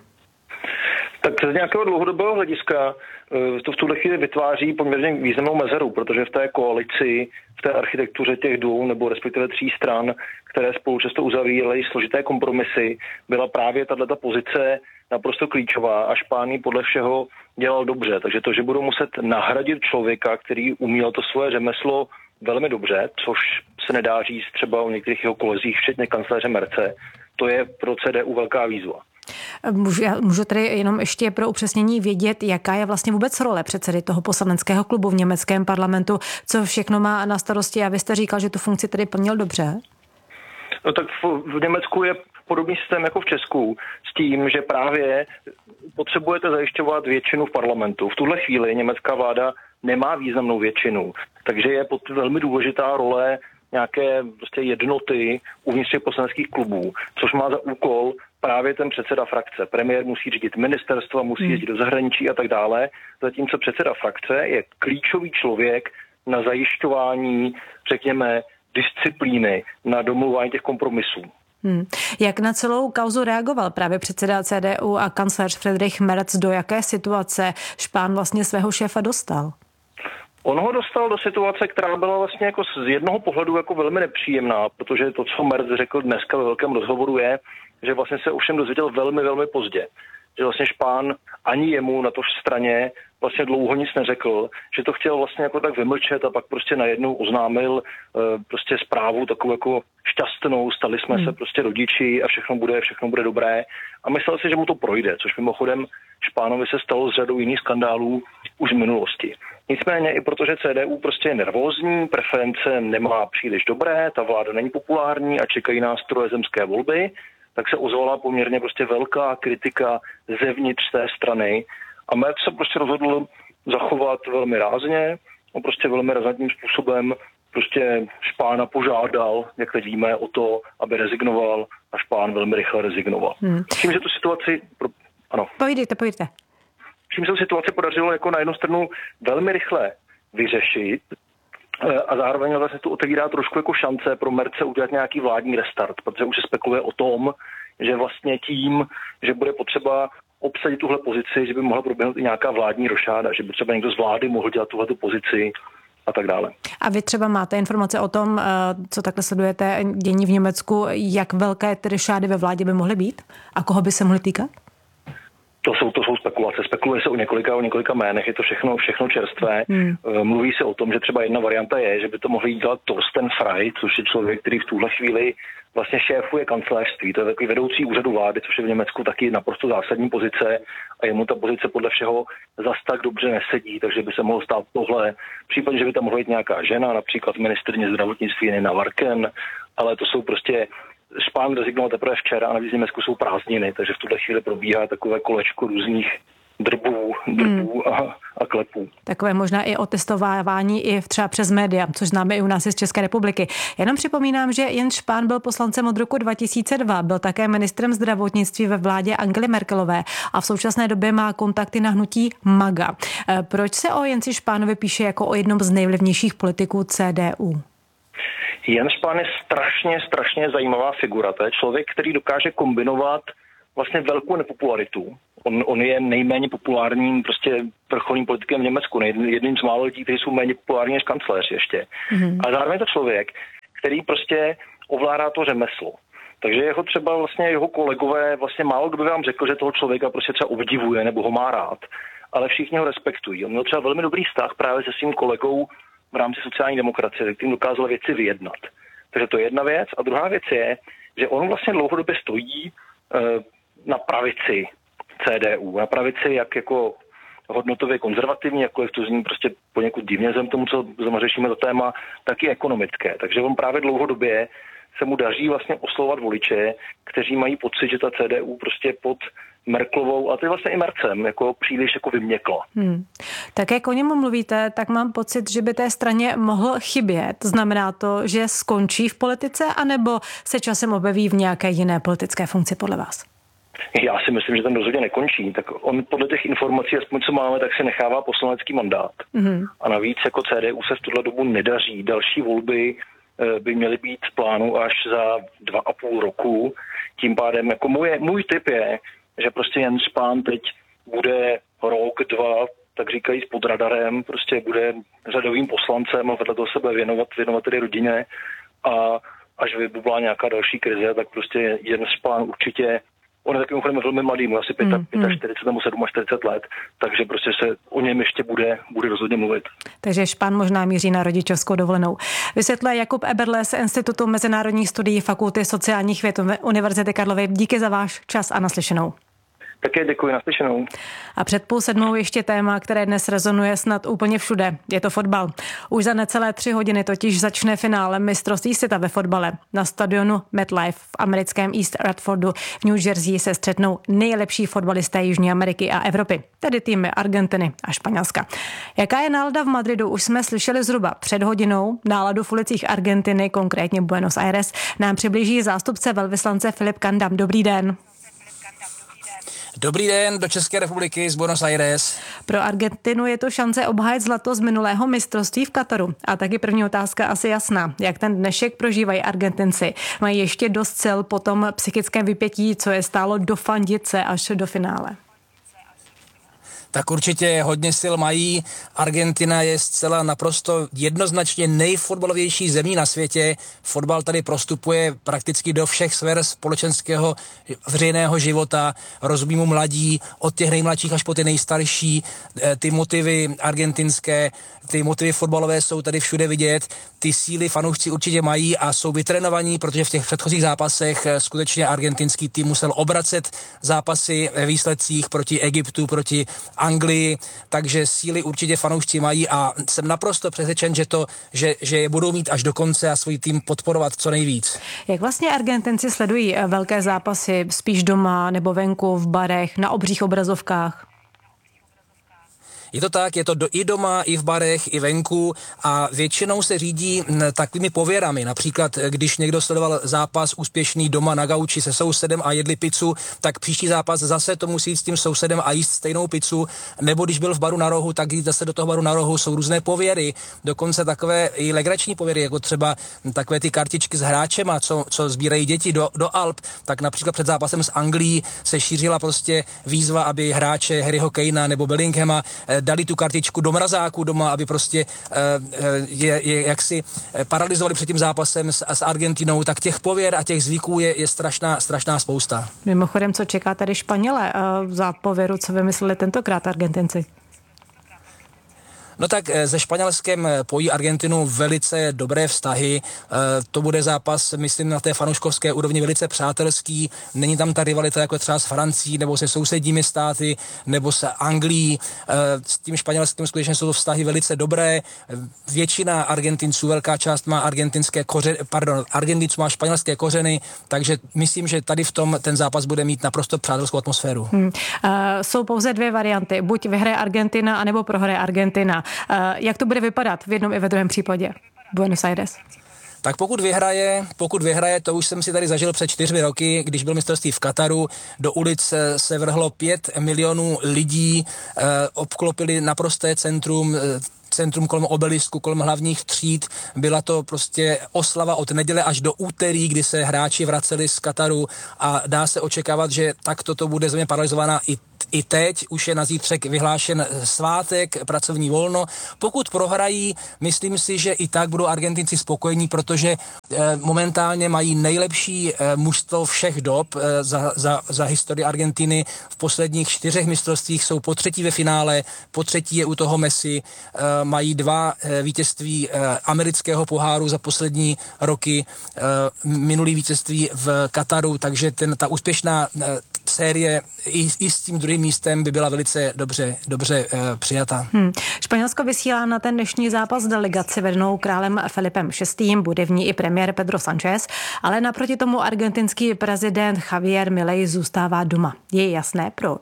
Tak z nějakého dlouhodobého hlediska to v tuhle chvíli vytváří poměrně významnou mezeru, protože v té koalici, v té architektuře těch dvou nebo respektive tří stran, které spolu často uzavírají složité kompromisy, byla právě tato pozice naprosto klíčová a Spahn podle všeho dělal dobře. Takže to, že budou muset nahradit člověka, který uměl to svoje řemeslo velmi dobře, což se nedá říct třeba o některých jeho kolezích, včetně kancléře Merce, to je pro C D U velká výzva. Můžu, můžu tedy jenom ještě pro upřesnění vědět, jaká je vlastně vůbec role předsedy toho poslaneckého klubu v německém parlamentu, co všechno má na starosti a vy jste říkal, že tu funkci tedy plnil dobře? No tak v, v Německu je podobný systém jako v Česku s tím, že právě potřebujete zajišťovat většinu v parlamentu. V tuhle chvíli německá vláda nemá významnou většinu, takže je pod velmi důležitá role nějaké prostě jednoty uvnitř těch poslaneckých klubů, což má za úkol právě ten předseda frakce. Premiér musí řídit ministerstva, musí jezdit do zahraničí a tak dále, zatímco předseda frakce je klíčový člověk na zajišťování, řekněme, disciplíny, na domluvání těch kompromisů. Hmm. Jak na celou kauzu reagoval právě předseda C D U a kancléř Friedrich Merz, do jaké situace Spahn vlastně svého šéfa dostal? On ho dostal do situace, která byla vlastně jako z jednoho pohledu jako velmi nepříjemná, protože to, co Merz řekl dneska ve velkém rozhovoru, je, že vlastně se ovšem dozvěděl velmi, velmi pozdě. Že vlastně Spahn ani jemu na to straně vlastně dlouho nic neřekl, že to chtěl vlastně jako tak vymlčet a pak prostě najednou oznámil e, prostě zprávu takovou jako šťastnou, stali jsme hmm. se prostě rodiči a všechno bude, všechno bude dobré. A myslel si, že mu to projde, což mimochodem Spahnovi se stalo s řadou jiných skandálů už v minulosti. Nicméně i protože C D U prostě je nervózní, preference nemá příliš dobré, ta vláda není populární a čekají nás trojezemské volby, tak se ozvala poměrně prostě velká kritika zevnitř té strany a Merz se prostě rozhodl zachovat velmi rázně a prostě velmi razantním způsobem prostě Spahna požádal, jak teď víme, o to, aby rezignoval a Spahn velmi rychle rezignoval. Hmm. Čím se tu situaci... Pro... Ano. Povídejte, povídejte. Čím se tu situaci podařilo jako na jednu stranu velmi rychle vyřešit a zároveň vlastně tu otevírá trošku jako šance pro Merce udělat nějaký vládní restart, protože už se spekuluje o tom, že vlastně tím, že bude potřeba obsadit tuhle pozici, že by mohla proběhnout i nějaká vládní rošáda, že by třeba někdo z vlády mohl dělat tuhletu pozici a tak dále. A vy třeba máte informace o tom, co takhle sledujete dění v Německu, jak velké ty rošády ve vládě by mohly být a koho by se mohly týkat? To jsou, to jsou spekulace. Spekuluje se o několika, o několika jménech, je to všechno, všechno čerstvé. Hmm. Mluví se o tom, že třeba jedna varianta je, že by to mohli dělat Thorsten Frey, což je člověk, který v tuhle chvíli vlastně šéfuje kancelářství. To je takový vedoucí úřadu vlády, což je v Německu taky naprosto zásadní pozice a jemu ta pozice podle všeho zas tak dobře nesedí, takže by se mohlo stát tohle. V případě, že by tam mohla jít nějaká žena, například ministryně zdravotnictví Nina Warken, ale to jsou prostě, Špán rezignoval teprve včera a navíc v Německu jsou prázdniny, takže v tuhle chvíli probíhá takové kolečko různých drbů, drbů hmm. a, a klepů. Takové možná i otestovávání i třeba přes média, což známe i u nás z České republiky. Jenom připomínám, že Jens Spahn byl poslancem od roku dva tisíce dva, byl také ministrem zdravotnictví ve vládě Angely Merkelové a v současné době má kontakty na hnutí MAGA. Proč se o Jensi Spahnovi píše jako o jednom z nejvlivnějších politiků C D U? Jens Spahn je strašně, strašně zajímavá figura. To je člověk, který dokáže kombinovat vlastně velkou nepopularitu. On, on je nejméně populárním prostě vrcholným politikem v Německu, jedním z málo lidí, kteří jsou méně populární než kancléř ještě. Mm-hmm. A zároveň je to člověk, který prostě ovládá to řemeslo. Takže jeho třeba vlastně jeho kolegové, vlastně málo kdo by vám řekl, že toho člověka prostě třeba obdivuje nebo ho má rád, ale všichni ho respektují. On měl třeba velmi dobrý vztah právě se svým kolegou v rámci sociální demokracie, kterým dokázal věci vyjednat. Takže to je jedna věc. A druhá věc je, že on vlastně dlouhodobě stojí e, na pravici C D U. Na pravici jak jako hodnotově konzervativní, jakkoliv to zní prostě poněkud divně zem tomu, co řešíme to téma, tak i ekonomické. Takže on právě dlouhodobě se mu daří vlastně oslovovat voliče, kteří mají pocit, že ta C D U prostě pod Merkelovou a ty vlastně i Mercem jako příliš jako vyměkla. Hmm. Tak jak o němu mluvíte, tak mám pocit, že by té straně mohl chybět. Znamená to, že skončí v politice, anebo se časem objeví v nějaké jiné politické funkci podle vás? Já si myslím, že ten rozhodně nekončí. Tak on podle těch informací, aspoň co máme, tak si nechává poslanecký mandát. Mm-hmm. A navíc jako C D U se v tuhle dobu nedaří. Další volby by měly být v plánu až za dva a půl roku. Tím pádem jako moje, můj tip je, že prostě Jens Spahn teď bude rok, dva, tak říkají pod radarem, prostě bude řadovým poslancem a vedle toho sebe věnovat, věnovat tedy rodině a až vybublá nějaká další krize, tak prostě Jens Spahn určitě, on je takovým chodem velmi mladý, mu asi čtyřicet pět nebo čtyřicet sedm let, takže prostě se o něm ještě bude, bude rozhodně mluvit. Takže Spahn možná míří na rodičovskou dovolenou. Vysvětluje Jakub Eberle z Institutu mezinárodních studií Fakulty sociálních věd Univerzity Karlovy. Díky za váš čas a naslyšenou. Také děkuji, naslyšenou. A před půl sedmou ještě téma, které dnes rezonuje snad úplně všude. Je to fotbal. Už za necelé tři hodiny totiž začne finále mistrovství světa ve fotbale. Na stadionu MetLife v americkém East Radfordu v New Jersey se střetnou nejlepší fotbalisté Jižní Ameriky a Evropy, tedy týmy Argentiny a Španělska. Jaká je nálada v Madridu, už jsme slyšeli zhruba před hodinou. Náladu v ulicích Argentiny, konkrétně Buenos Aires, nám přiblíží zástupce velvyslance Filip Kandam. Dobrý den. Dobrý den do České republiky z Buenos Aires. Pro Argentinu je to šance obhájit zlato z minulého mistrovství v Kataru. A taky první otázka asi jasná. Jak ten dnešek prožívají Argentinci? Mají ještě dost sil po tom psychickém vypětí, co je stálo dofandit se až do finále? Tak určitě hodně sil mají. Argentina je zcela naprosto jednoznačně nejfotbalovější zemí na světě. Fotbal tady prostupuje prakticky do všech sfér společenského veřejného života. Rozumí mu mladí, od těch nejmladších až po ty nejstarší. Ty motivy argentinské, ty motivy fotbalové jsou tady všude vidět. Ty síly fanoušci určitě mají a jsou vytrénovaní, protože v těch předchozích zápasech skutečně argentinský tým musel obracet zápasy ve výsledcích proti Egyptu, proti Anglii, takže síly určitě fanoušci mají a jsem naprosto přesvědčen, že to, že, že je budou mít až do konce a svůj tým podporovat co nejvíc. Jak vlastně Argentinci sledují velké zápasy spíš doma nebo venku, v barech, na obřích obrazovkách? Je to tak, je to do, i doma, i v barech, i venku a většinou se řídí takovými pověrami. Například, když někdo sledoval zápas úspěšný doma na gauči se sousedem a jedli pizzu, tak příští zápas zase to musí jít s tím sousedem a jíst stejnou pizzu. Nebo když byl v baru na rohu, tak jít zase do toho baru na rohu. Jsou různé pověry, dokonce takové i legrační pověry, jako třeba takové ty kartičky s hráčema, co, co sbírají děti do, do Alp. Tak například před zápasem s Anglií se šířila prostě výzva, aby hráče Harryho Kanea nebo Bellinghama dali tu kartičku do mrazáku doma, aby prostě je, je jaksi paralyzovali před tím zápasem s, s Argentinou, tak těch pověr a těch zvyků je, je strašná, strašná spousta. Mimochodem, co čeká tady Španěle za pověru, co vymysleli tentokrát Argentinci? No tak se Španělskem pojí Argentinu velice dobré vztahy. To bude zápas, myslím, na té fanouškovské úrovni velice přátelský. Není tam ta rivalita jako třeba s Francií nebo se sousedními státy nebo s Anglií. S tím Španělskem skutečně jsou to vztahy velice dobré. Většina Argentinců, velká část má argentinské kořeny, pardon, Argentinců má španělské kořeny, takže myslím, že tady v tom ten zápas bude mít naprosto přátelskou atmosféru. Hmm. Uh, jsou pouze dvě varianty. Buď vyhraje Argentina, anebo prohraje Argentina. Uh, jak to bude vypadat v jednom i ve druhém případě? Buenos Aires. Tak pokud vyhraje, pokud vyhraje, to už jsem si tady zažil před čtyřmi roky, když byl mistrovství v Kataru, do ulic se vrhlo pět milionů lidí, eh, obklopili naprosté centrum, eh, centrum kolem obelisku, kolem hlavních tříd. Byla to prostě oslava od neděle až do úterý, kdy se hráči vraceli z Kataru a dá se očekávat, že takto to bude země paralizovaná i I teď už je na zítřek vyhlášen svátek, pracovní volno. Pokud prohrají, myslím si, že i tak budou Argentinci spokojení, protože e, momentálně mají nejlepší e, mužstvo všech dob e, za, za, za historii Argentiny. V posledních čtyřech mistrovstvích jsou po třetí ve finále, po třetí je u toho Messi. E, mají dva e, vítězství e, amerického poháru za poslední roky, e, minulý vítězství v Kataru, takže ten, ta úspěšná e, série i, i s tím druhým místem by byla velice dobře, dobře uh, přijata. Hmm. Španělsko vysílá na ten dnešní zápas delegaci vedenou králem Filipem šestým, bude v ní i premiér Pedro Sánchez, ale naproti tomu argentinský prezident Javier Milei zůstává doma. Je jasné proč?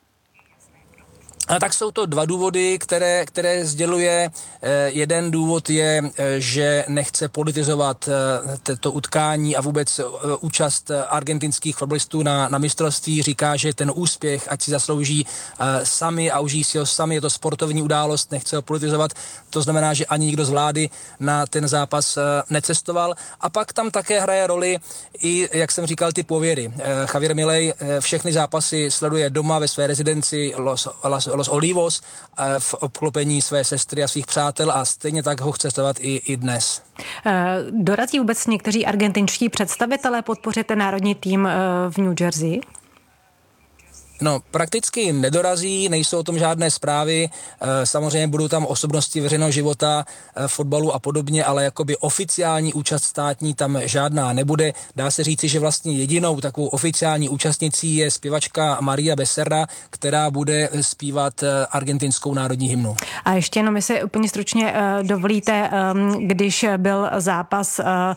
A tak jsou to dva důvody, které, které sděluje. Jeden důvod je, že nechce politizovat to utkání a vůbec účast argentinských fotbalistů na, na mistrovství. Říká, že ten úspěch, ať si zaslouží sami a užijí si ho sami, je to sportovní událost, nechce ho politizovat. To znamená, že ani nikdo z vlády na ten zápas necestoval. A pak tam také hraje roli i, jak jsem říkal, ty pověry. Javier Milei všechny zápasy sleduje doma ve své rezidenci Los, Los Los Olivos v obklopení své sestry a svých přátel a stejně tak ho chce stovat i, i dnes. Dorazí vůbec někteří argentinští představitelé podpořit ten národní tým v New Jersey? No, prakticky nedorazí, nejsou o tom žádné zprávy, samozřejmě budou tam osobnosti veřejného života, fotbalu a podobně, ale jakoby oficiální účast státní tam žádná nebude. Dá se říci, že vlastně jedinou takovou oficiální účastnicí je zpěvačka Maria Becerra, která bude zpívat argentinskou národní hymnu. A ještě jenom, jestli úplně stručně dovolíte, když byl zápas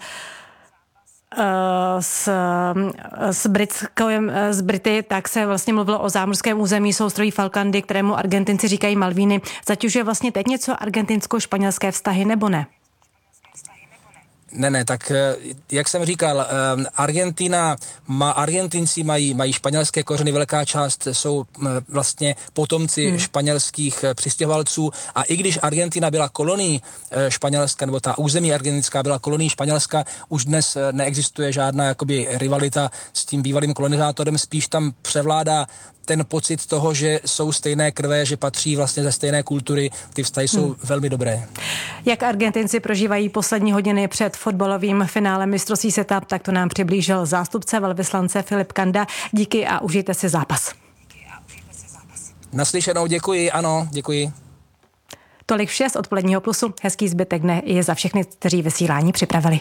S, s, Britským, s Brity, tak se vlastně mluvilo o zámořském území souostroví Falklandy, kterému Argentinci říkají Malvíny. Zatěžuje vlastně teď něco argentinsko-španělské vztahy, nebo ne? Ne, ne, tak jak jsem říkal, Argentina, má, Argentinci mají, mají španělské kořeny, velká část jsou vlastně potomci hmm. španělských přistěhovalců a i když Argentina byla kolonií Španělska, nebo ta území argentinská byla kolonií Španělska, už dnes neexistuje žádná jakoby rivalita s tím bývalým kolonizátorem, spíš tam převládá ten pocit toho, že jsou stejné krve, že patří vlastně ze stejné kultury, ty vztahy jsou hmm. velmi dobré. Jak Argentinci prožívají poslední hodiny před fotbalovým finálem mistrovství světa, tak to nám přiblížil zástupce velvyslance Filip Kanda. Díky a užijte si zápas. Naslyšenou, děkuji, ano, děkuji. Tolik vše z odpoledního plusu. Hezký zbytek dne je za všechny, kteří vysílání připravili.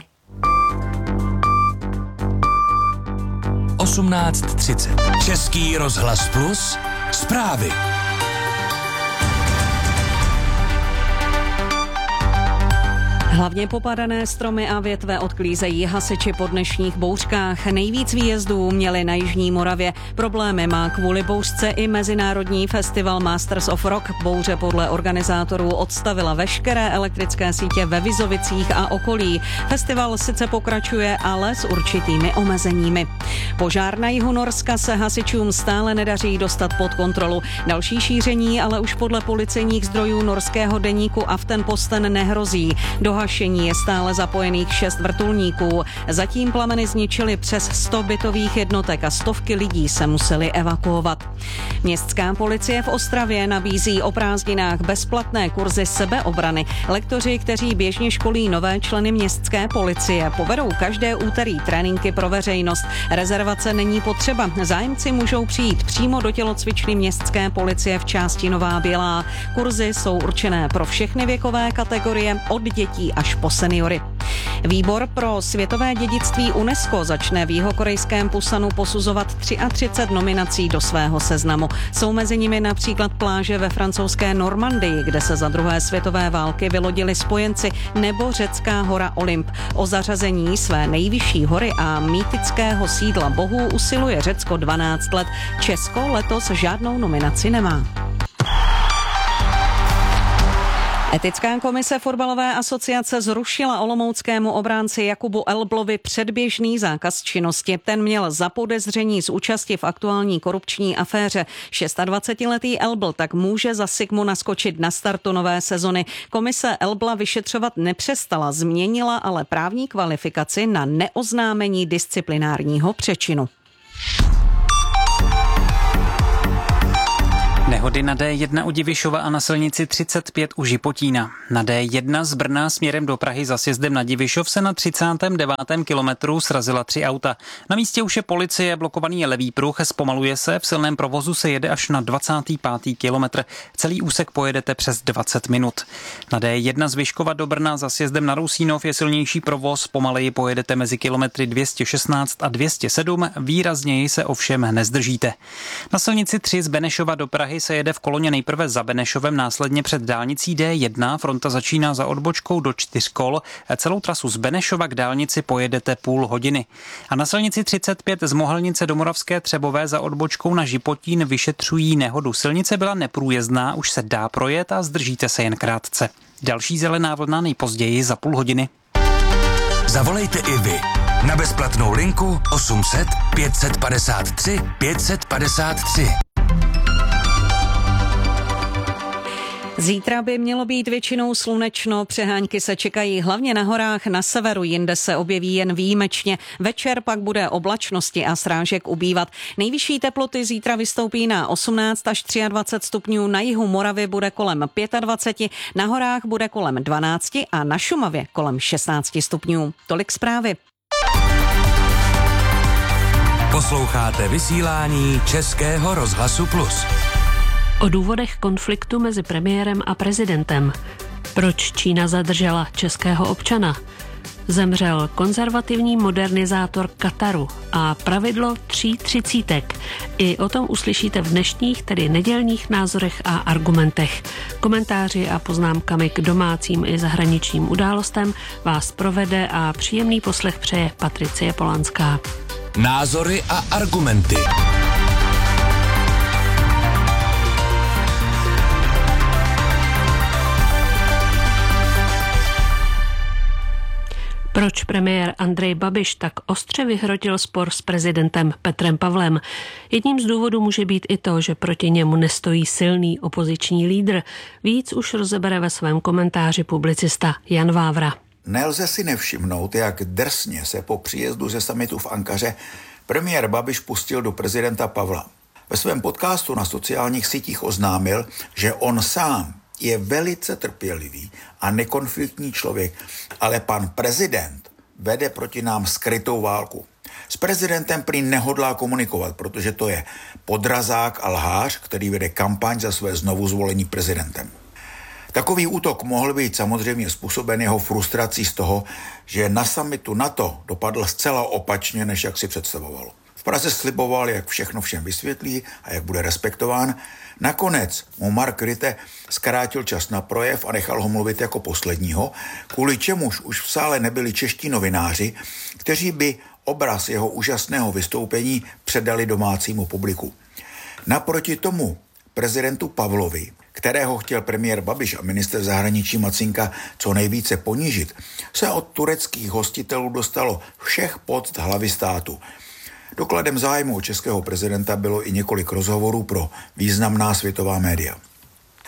osmnáct třicet. Český rozhlas Plus. Zprávy. Hlavně popadané stromy a větve odklízejí hasiči po dnešních bouřkách. Nejvíc výjezdů měli na Jižní Moravě. Problémy má kvůli bouřce i Mezinárodní festival Masters of Rock. Bouře podle organizátorů odstavila veškeré elektrické sítě ve Vizovicích a okolí. Festival sice pokračuje, ale s určitými omezeními. Požár na jihu Norska se hasičům stále nedaří dostat pod kontrolu. Další šíření ale už podle policejních zdrojů norského deníku Aftenposten nehrozí. Do hašení je stále zapojených šest vrtulníků. Zatím plameny zničily přes sto bytových jednotek a stovky lidí se museli evakuovat. Městská policie v Ostravě nabízí o prázdninách bezplatné kurzy sebeobrany. Lektoři, kteří běžně školí nové členy městské policie, povedou každé úterý tréninky pro veřejnost. Rezervace není potřeba. Zájemci můžou přijít přímo do tělocvičny městské policie v části Nová Bělá. Kurzy jsou určené pro všechny věkové kategorie, od dětí až po seniory. Výbor pro světové dědictví UNESCO začne v jihokorejském Pusanu posuzovat třicet tři nominací do svého seznamu. Jsou mezi nimi například pláže ve francouzské Normandii, kde se za druhé světové války vylodili spojenci, nebo řecká hora Olymp. O zařazení své nejvyšší hory a mýtického sídla bohů usiluje Řecko dvanáct let. Česko letos žádnou nominaci nemá. Etická komise fotbalové asociace zrušila olomouckému obránci Jakubu Elblovi předběžný zákaz činnosti. Ten měl za podezření z účasti v aktuální korupční aféře. dvacetišestiletý Elbl tak může za Sigmu naskočit na startu nové sezony. Komise Elbla vyšetřovat nepřestala, změnila ale právní kvalifikaci na neoznámení disciplinárního přečinu. Nehody na D jedna u Divišova a na silnici třicet pět u Žipotína. Na D jedna z Brna směrem do Prahy za sjezdem na Divišov se na třicátém devátém kilometru srazila tři auta. Na místě už je policie, blokovaný je levý pruh, zpomaluje se, v silném provozu se jede až na dvacátý pátý kilometr. Celý úsek pojedete přes dvacet minut. Na D jedna z Vyškova do Brna za sjezdem na Rusínov je silnější provoz, pomaleji pojedete mezi kilometry dvě stě šestnáct a dvě stě sedm, výrazněji se ovšem nezdržíte. Na silnici tři z Benešova do Prahy se jede v koloně nejprve za Benešovem, následně před dálnicí D jedna. Fronta začíná za odbočkou do čtyř kol. Celou trasu z Benešova k dálnici pojedete půl hodiny. A na silnici třicet pět z Mohelnice do Moravské Třebové za odbočkou na Žipotín vyšetřují nehodu. Silnice byla neprůjezdná, už se dá projet a zdržíte se jen krátce. Další zelená vlna nejpozději za půl hodiny. Zavolejte i vy na bezplatnou linku osm set pět padesát tři pět padesát tři. Zítra by mělo být většinou slunečno, přehánky se čekají hlavně na horách, na severu, jinde se objeví jen výjimečně. Večer pak bude oblačnosti a srážek ubývat. Nejvyšší teploty zítra vystoupí na osmnáct až dvacet tři stupňů, na jihu Moravy bude kolem dvacet pět, na horách bude kolem dvanáct a na Šumavě kolem šestnáct stupňů. Tolik zprávy. Posloucháte vysílání Českého rozhlasu Plus. O důvodech konfliktu mezi premiérem a prezidentem. Proč Čína zadržela českého občana? Zemřel konzervativní modernizátor Kataru a pravidlo tří třicítek. I o tom uslyšíte v dnešních, tedy nedělních názorech a argumentech. Komentáři a poznámkami k domácím i zahraničním událostem vás provede a příjemný poslech přeje Patricie Polanská. Názory a argumenty. Proč premiér Andrej Babiš tak ostře vyhrotil spor s prezidentem Petrem Pavlem? Jedním z důvodů může být i to, že proti němu nestojí silný opoziční lídr. Víc už rozebere ve svém komentáři publicista Jan Vávra. Nelze si nevšimnout, jak drsně se po příjezdu ze summitu v Ankaře premiér Babiš pustil do prezidenta Pavla. Ve svém podcastu na sociálních sítích oznámil, že on sám je velice trpělivý a nekonfliktní člověk, ale pan prezident vede proti nám skrytou válku. S prezidentem prý nehodlá komunikovat, protože to je podrazák a lhář, který vede kampaň za své znovu zvolení prezidentem. Takový útok mohl být samozřejmě způsoben jeho frustrací z toho, že na summitu NATO dopadl zcela opačně, než jak si představoval. V Praze sliboval, jak všechno všem vysvětlí a jak bude respektován. Nakonec mu Mark Rutte zkrátil čas na projev a nechal ho mluvit jako posledního, kvůli čemuž už v sále nebyli čeští novináři, kteří by obraz jeho úžasného vystoupení předali domácímu publiku. Naproti tomu prezidentu Pavlovi, kterého chtěl premiér Babiš a ministr zahraničí Macinka co nejvíce ponížit, se od tureckých hostitelů dostalo všech poct hlavy státu. Dokladem zájmu o českého prezidenta bylo i několik rozhovorů pro významná světová média.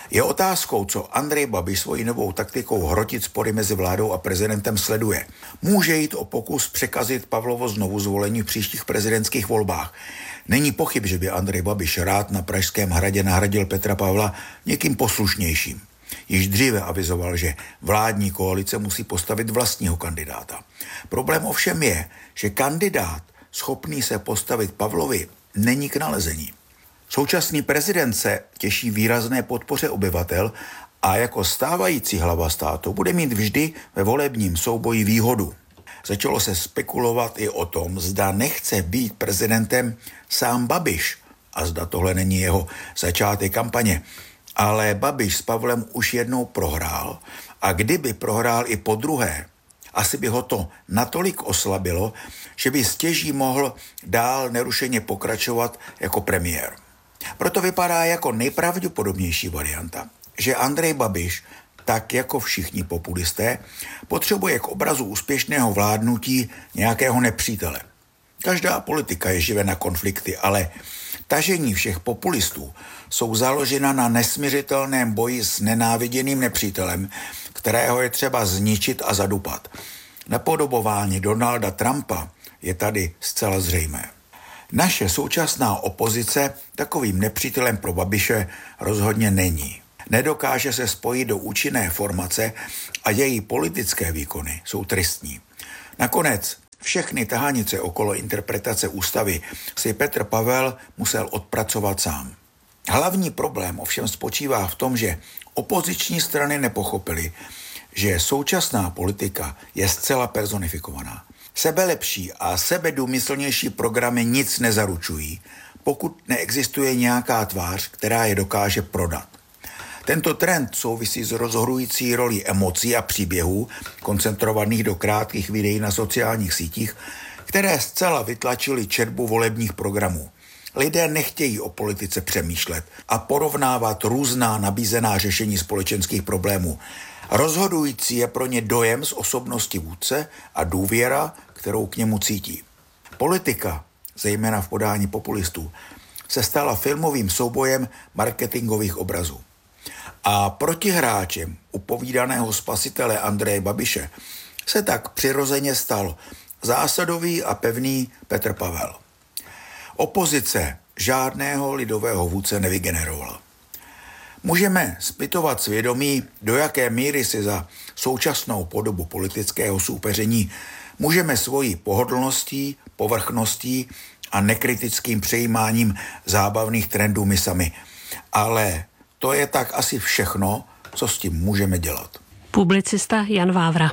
Je otázkou, co Andrej Babiš svojí novou taktikou hrotit spory mezi vládou a prezidentem sleduje. Může jít o pokus překazit Pavlovo znovu zvolení v příštích prezidentských volbách. Není pochyb, že by Andrej Babiš rád na Pražském hradě nahradil Petra Pavla někým poslušnějším. Již dříve avizoval, že vládní koalice musí postavit vlastního kandidáta. Problém ovšem je, že kandidát schopný se postavit Pavlovi není k nalezení. Současný prezident se těší výrazné podpoře obyvatel a jako stávající hlava státu bude mít vždy ve volebním souboji výhodu. Začalo se spekulovat i o tom, zda nechce být prezidentem sám Babiš a zda tohle není jeho začátek kampaně. Ale Babiš s Pavlem už jednou prohrál a kdyby prohrál i po druhé, asi by ho to natolik oslabilo, že by stěží mohl dál nerušeně pokračovat jako premiér. Proto vypadá jako nejpravděpodobnější varianta, že Andrej Babiš, tak jako všichni populisté, potřebuje k obrazu úspěšného vládnutí nějakého nepřítele. Každá politika je živena konflikty, ale tažení všech populistů jsou založena na nesmiřitelném boji s nenáviděným nepřítelem, kterého je třeba zničit a zadupat. Napodobování Donalda Trumpa je tady zcela zřejmé. Naše současná opozice takovým nepřítelem pro Babiše rozhodně není. Nedokáže se spojit do účinné formace a její politické výkony jsou tristní. Nakonec všechny tahanice okolo interpretace ústavy si Petr Pavel musel odpracovat sám. Hlavní problém ovšem spočívá v tom, že opoziční strany nepochopily, že současná politika je zcela personifikovaná. Sebelepší a sebedůmyslnější programy nic nezaručují, pokud neexistuje nějaká tvář, která je dokáže prodat. Tento trend souvisí s rozhodující rolí emocí a příběhů, koncentrovaných do krátkých videí na sociálních sítích, které zcela vytlačily četbu volebních programů. Lidé nechtějí o politice přemýšlet a porovnávat různá nabízená řešení společenských problémů. Rozhodující je pro ně dojem z osobnosti vůdce a důvěra, kterou k němu cítí. Politika, zejména v podání populistů, se stala filmovým soubojem marketingových obrazů. A protihráčem upovídaného spasitele Andreje Babiše se tak přirozeně stal zásadový a pevný Petr Pavel. Opozice žádného lidového vůdce nevygenerovala. Můžeme zpytovat svědomí, do jaké míry si za současnou podobu politického soupeření můžeme svojí pohodlností, povrchností a nekritickým přejímáním zábavných trendů my sami. Ale to je tak asi všechno, co s tím můžeme dělat. Publicista Jan Vávra.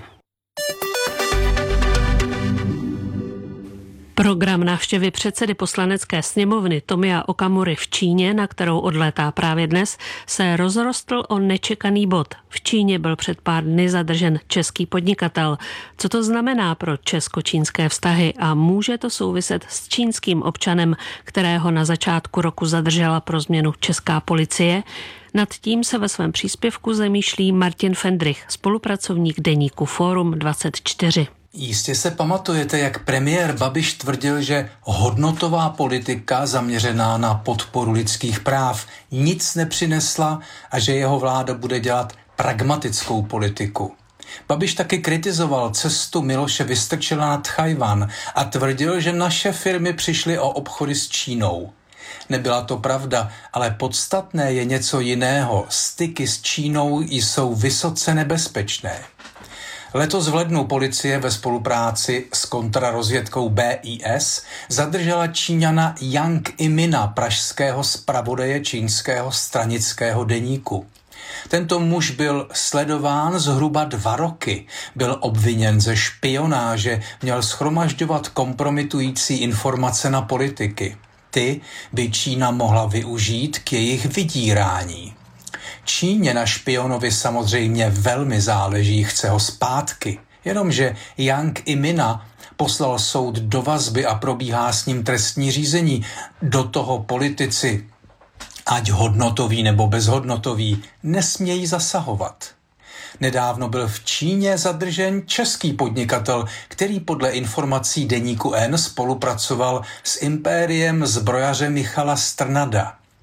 Program návštěvy předsedy poslanecké sněmovny Tomia Okamury v Číně, na kterou odlétá právě dnes, se rozrostl o nečekaný bod. V Číně byl před pár dny zadržen český podnikatel. Co to znamená pro česko-čínské vztahy a může to souviset s čínským občanem, kterého na začátku roku zadržela pro změnu česká policie? Nad tím se ve svém příspěvku zamýšlí Martin Fendrich, spolupracovník deníku Fórum dvacet čtyři. Jistě se pamatujete, jak premiér Babiš tvrdil, že hodnotová politika zaměřená na podporu lidských práv nic nepřinesla a že jeho vláda bude dělat pragmatickou politiku. Babiš taky kritizoval cestu Miloše Vystrčila na Tchajwan a tvrdil, že naše firmy přišly o obchody s Čínou. Nebyla to pravda, ale podstatné je něco jiného. Styky s Čínou jsou vysoce nebezpečné. Letos v lednu policie ve spolupráci s kontrarozvědkou B I S zadržela Číňana Yang Imina, pražského zpravodaje čínského stranického deníku. Tento muž byl sledován zhruba dva roky, byl obviněn ze špionáže, měl shromažďovat kompromitující informace na politiky. Ty by Čína mohla využít k jejich vydírání. Číně na špionovi samozřejmě velmi záleží, chce ho zpátky. Jenomže Yang Imina poslal soud do vazby a probíhá s ním trestní řízení. Do toho politici, ať hodnotoví nebo bezhodnotoví, nesmějí zasahovat. Nedávno byl v Číně zadržen český podnikatel, který podle informací deníku N spolupracoval s impériem zbrojaře Michala Strnada.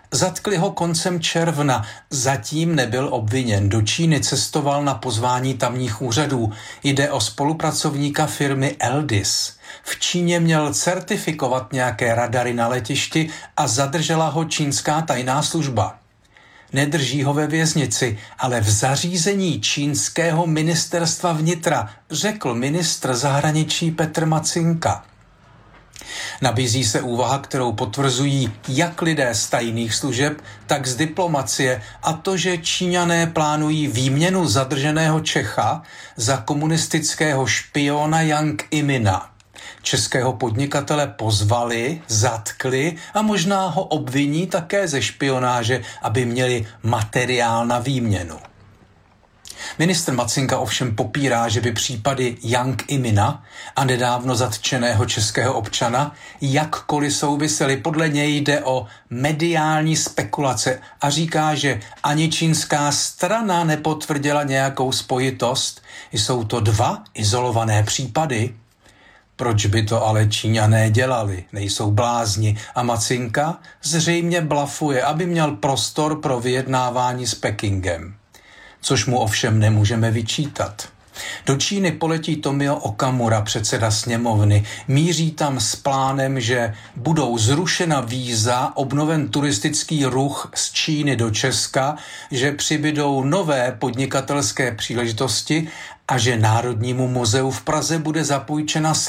Zatkli ho koncem června, zatím nebyl obviněn. Do Číny cestoval na pozvání tamních úřadů. Jde o spolupracovníka firmy Eldis. V Číně měl certifikovat nějaké radary na letišti a zadržela ho čínská tajná služba. Nedrží ho ve věznici, ale v zařízení čínského ministerstva vnitra, řekl ministr zahraničí Petr Macinka. Nabízí se úvaha, kterou potvrzují jak lidé z tajných služeb, tak z diplomacie, a to, že Číňané plánují výměnu zadrženého Čecha za komunistického špiona Yang Imina. Českého podnikatele pozvali, zatkli a možná ho obviní také ze špionáže, aby měli materiál na výměnu. Ministr Macinka ovšem popírá, že by případy Yang Imina a nedávno zatčeného českého občana jakkoliv souvisely. Podle něj jde o mediální spekulace a říká, že ani čínská strana nepotvrdila nějakou spojitost. Jsou to dva izolované případy. Proč by to ale Číňané dělali? Nejsou blázni. A Macinka zřejmě blafuje, aby měl prostor pro vyjednávání s Pekingem. Což mu ovšem nemůžeme vyčítat. Do Číny poletí Tomio Okamura, předseda sněmovny. Míří tam s plánem, že budou zrušena víza, obnoven turistický ruch z Číny do Česka, že přibydou nové podnikatelské příležitosti a že Národnímu muzeu v Praze bude zapůjčena